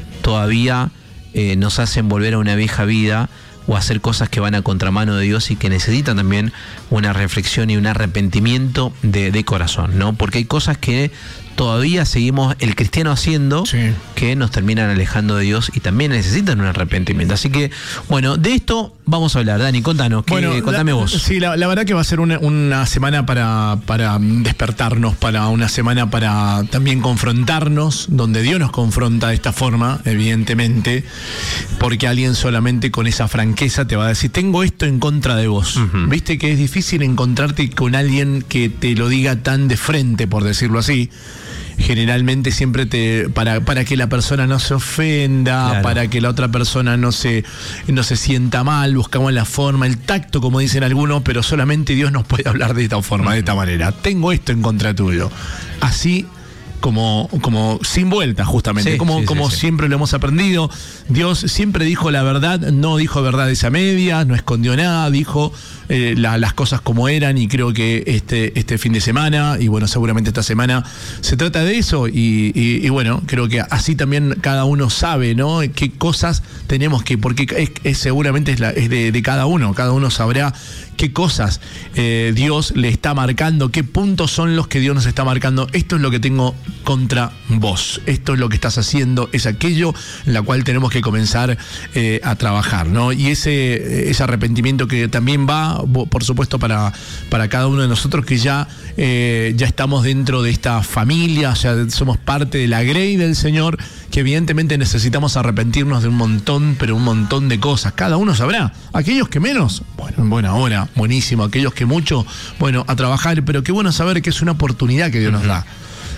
[SPEAKER 2] todavía eh, nos hacen volver a una vieja vida o hacer cosas que van a contramano de Dios y que necesitan también una reflexión y un arrepentimiento de, de corazón, ¿no? Porque hay cosas que todavía seguimos el cristiano haciendo, sí, que nos terminan alejando de Dios y también necesitan un arrepentimiento. Así que, bueno, de esto vamos a hablar. Dani, contanos, ¿qué, bueno, contame
[SPEAKER 3] la,
[SPEAKER 2] vos.
[SPEAKER 3] Sí, la, la verdad que va a ser una, una semana para, para despertarnos, para una semana para también confrontarnos, donde Dios nos confronta de esta forma, evidentemente, porque alguien solamente con esa franqueza te va a decir, tengo esto en contra de vos. Uh-huh. Viste que es difícil encontrarte con alguien que te lo diga tan de frente, por decirlo así. Generalmente siempre te para para que la persona no se ofenda, claro, para que la otra persona no se no se sienta mal, buscamos la forma, el tacto, como dicen algunos, pero solamente Dios nos puede hablar de esta forma, de esta manera. Tengo esto en contra tuyo. Así como, como sin vuelta, justamente, sí, como, sí, como sí, siempre sí. lo hemos aprendido. Dios siempre dijo la verdad, no dijo verdades a medias, no escondió nada, dijo eh, la, las cosas como eran, y creo que este, este fin de semana, y bueno, seguramente esta semana, se trata de eso, y, y, y bueno, creo que así también cada uno sabe, ¿no? Qué cosas tenemos que, porque es, es seguramente es, la, es de, de cada uno, cada uno sabrá qué cosas eh, Dios le está marcando, qué puntos son los que Dios nos está marcando. Esto es lo que tengo contra vos, esto es lo que estás haciendo, es aquello en la cual tenemos que comenzar eh, a trabajar, ¿no? Y ese, ese arrepentimiento que también va, por supuesto, para, para cada uno de nosotros que ya, eh, ya estamos dentro de esta familia, ya somos parte de la grey del Señor, que evidentemente necesitamos arrepentirnos de un montón, pero un montón de cosas. Cada uno sabrá. Aquellos que menos, bueno, en buena hora, buenísimo. Aquellos que mucho, bueno, a trabajar, pero qué bueno saber que es una oportunidad que Dios nos da.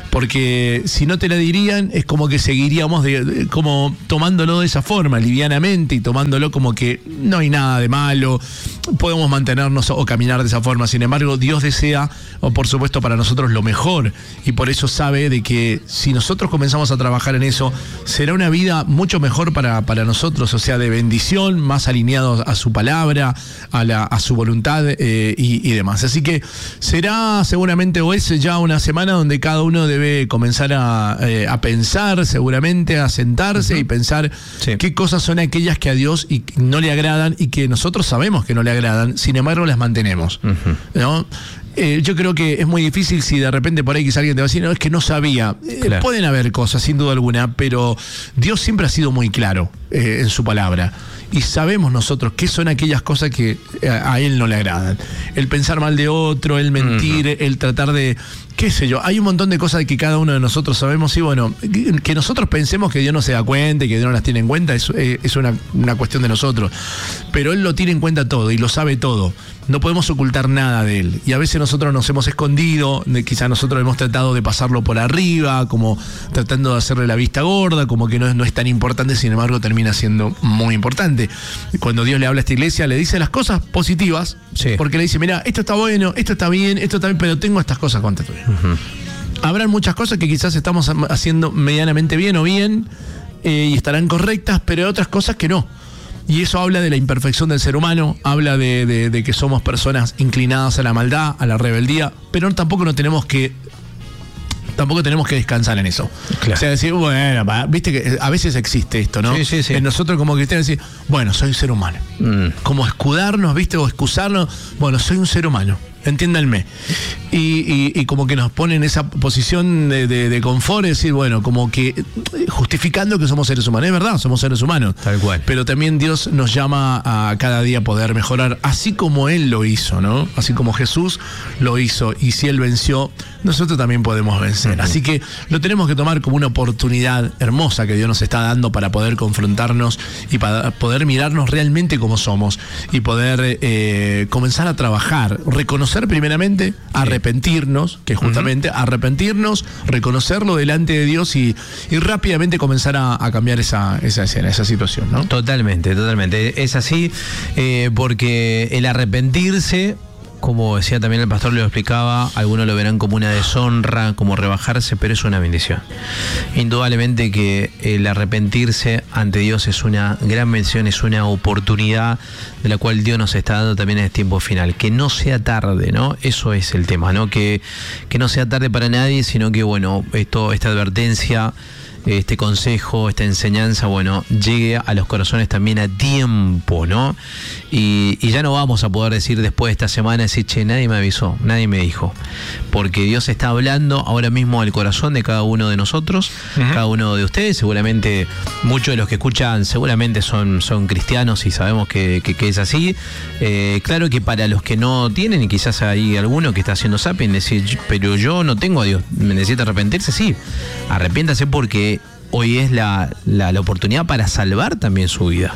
[SPEAKER 3] Porque si no te la dirían, es como que seguiríamos de, de, como tomándolo de esa forma, livianamente, y tomándolo como que no hay nada de malo, podemos mantenernos o caminar de esa forma. Sin embargo, Dios desea, o por supuesto para nosotros, lo mejor, y por eso sabe de que si nosotros comenzamos a trabajar en eso, será una vida mucho mejor para, para nosotros, o sea, de bendición, más alineados a su palabra, a, la, a su voluntad eh, y, y demás. Así que será seguramente, o es ya una semana donde cada uno debe debe comenzar a, eh, a pensar, seguramente, a sentarse, uh-huh, y pensar sí. qué cosas son aquellas que a Dios y no le agradan y que nosotros sabemos que no le agradan, sin embargo las mantenemos, uh-huh, ¿no? Eh, yo creo que es muy difícil si de repente por ahí quizá alguien te va a decir, no, es que no sabía. Eh, claro. Pueden haber cosas, sin duda alguna, pero Dios siempre ha sido muy claro eh, en su palabra. Y sabemos nosotros qué son aquellas cosas que a, a Él no le agradan. El pensar mal de otro, el mentir, uh-huh, el tratar de qué sé yo, hay un montón de cosas que cada uno de nosotros sabemos y bueno, que, que nosotros pensemos que Dios no se da cuenta y que Dios no las tiene en cuenta es, es una, una cuestión de nosotros. Pero Él lo tiene en cuenta todo y lo sabe todo. No podemos ocultar nada de Él. Y a veces nosotros nos hemos escondido, quizás nosotros hemos tratado de pasarlo por arriba, como tratando de hacerle la vista gorda, como que no es, no es tan importante, sin embargo termina siendo muy importante. Cuando Dios le habla a esta iglesia, le dice las cosas positivas, sí. Porque le dice, mira, esto está bueno, esto está bien, esto está bien, pero tengo estas cosas contra tuyo. Uh-huh. Habrán muchas cosas que quizás estamos haciendo medianamente bien o bien, eh, y estarán correctas, pero hay otras cosas que no. Y eso habla de la imperfección del ser humano, habla de, de, de que somos personas inclinadas a la maldad, a la rebeldía, pero tampoco no tenemos que tampoco tenemos que descansar en eso. Claro. O sea, decir, bueno, viste que a veces existe esto, ¿no?
[SPEAKER 2] Sí, sí, sí.
[SPEAKER 3] En nosotros como cristianos decir, bueno, soy un ser humano. Mm. Como escudarnos, viste, o excusarnos, bueno, soy un ser humano. Entiéndanme. Y, y, y como que nos pone en esa posición de, de, de confort, es decir, bueno, como que justificando que somos seres humanos. Es verdad, somos seres humanos.
[SPEAKER 2] Tal cual.
[SPEAKER 3] Pero también Dios nos llama a cada día poder mejorar, así como Él lo hizo, ¿no? Así como Jesús lo hizo. Y si Él venció, nosotros también podemos vencer. Uh-huh. Así que lo tenemos que tomar como una oportunidad hermosa que Dios nos está dando para poder confrontarnos y para poder mirarnos realmente como somos y poder eh, comenzar a trabajar, reconocer primeramente, arrepentirnos, que justamente uh-huh. arrepentirnos, reconocerlo delante de Dios y, y rápidamente comenzar a, a cambiar esa, esa escena, esa situación, ¿no?
[SPEAKER 2] Totalmente, totalmente. Es así, eh, porque el arrepentirse, como decía también el pastor, lo explicaba, algunos lo verán como una deshonra, como rebajarse, pero es una bendición. Indudablemente que el arrepentirse ante Dios es una gran bendición, es una oportunidad de la cual Dios nos está dando también en el tiempo final. Que no sea tarde, ¿no? Eso es el tema, ¿no? Que, que no sea tarde para nadie, sino que, bueno, esto, esta advertencia, este consejo, esta enseñanza, bueno, llegue a los corazones también a tiempo, ¿no? Y, y ya no vamos a poder decir después de esta semana, decir, che, nadie me avisó, nadie me dijo. Porque Dios está hablando ahora mismo al corazón de cada uno de nosotros, uh-huh. cada uno de ustedes. Seguramente muchos de los que escuchan seguramente son, son cristianos y sabemos que, que, que es así. Eh, claro que para los que no tienen, y quizás hay alguno que está haciendo zapping, decir, pero yo no tengo a Dios, ¿me necesita arrepentirse? Sí, arrepiéntase porque hoy es la, la, la oportunidad para salvar también su vida.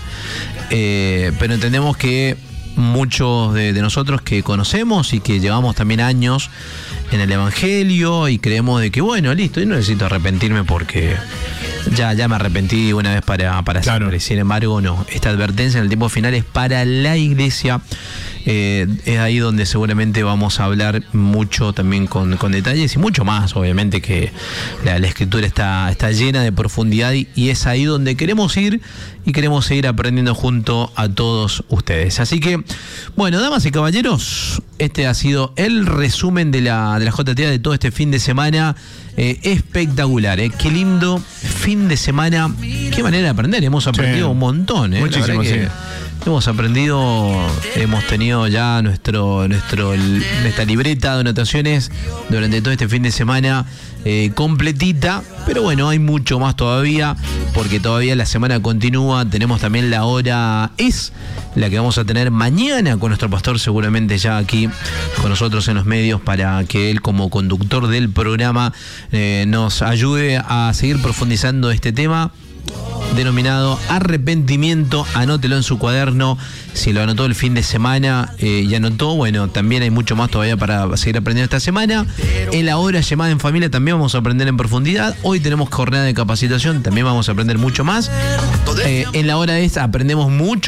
[SPEAKER 2] Eh, pero entendemos que muchos de, de nosotros que conocemos y que llevamos también años en el Evangelio y creemos de que, bueno, listo, yo no necesito arrepentirme porque ya, ya me arrepentí una vez para, para claro. siempre. Sin embargo, no. Esta advertencia en el tiempo final es para la iglesia. Eh, es ahí donde seguramente vamos a hablar mucho también con, con detalles y mucho más, obviamente, que la, la escritura está, está llena de profundidad y, y es ahí donde queremos ir y queremos seguir aprendiendo junto a todos ustedes. Así que, bueno, damas y caballeros, este ha sido el resumen de la, de la J T A de todo este fin de semana. Eh, espectacular, ¿eh? Qué lindo fin de semana. Qué manera de aprender, hemos aprendido sí. un montón, ¿eh?
[SPEAKER 3] Muchísimo, sí.
[SPEAKER 2] Hemos aprendido, hemos tenido ya nuestro, nuestro, nuestra libreta de anotaciones durante todo este fin de semana eh, completita, pero bueno, hay mucho más todavía, porque todavía la semana continúa. Tenemos también la hora es, la que vamos a tener mañana con nuestro pastor, seguramente ya aquí con nosotros en los medios, para que él como conductor del programa eh, nos ayude a seguir profundizando este tema denominado arrepentimiento. Anótelo en su cuaderno, si lo anotó el fin de semana eh, y anotó, bueno, también hay mucho más todavía para seguir aprendiendo esta semana. En la hora llamada en familia también vamos a aprender en profundidad. Hoy tenemos jornada de capacitación, también vamos a aprender mucho más. Eh, en la hora esta aprendemos mucho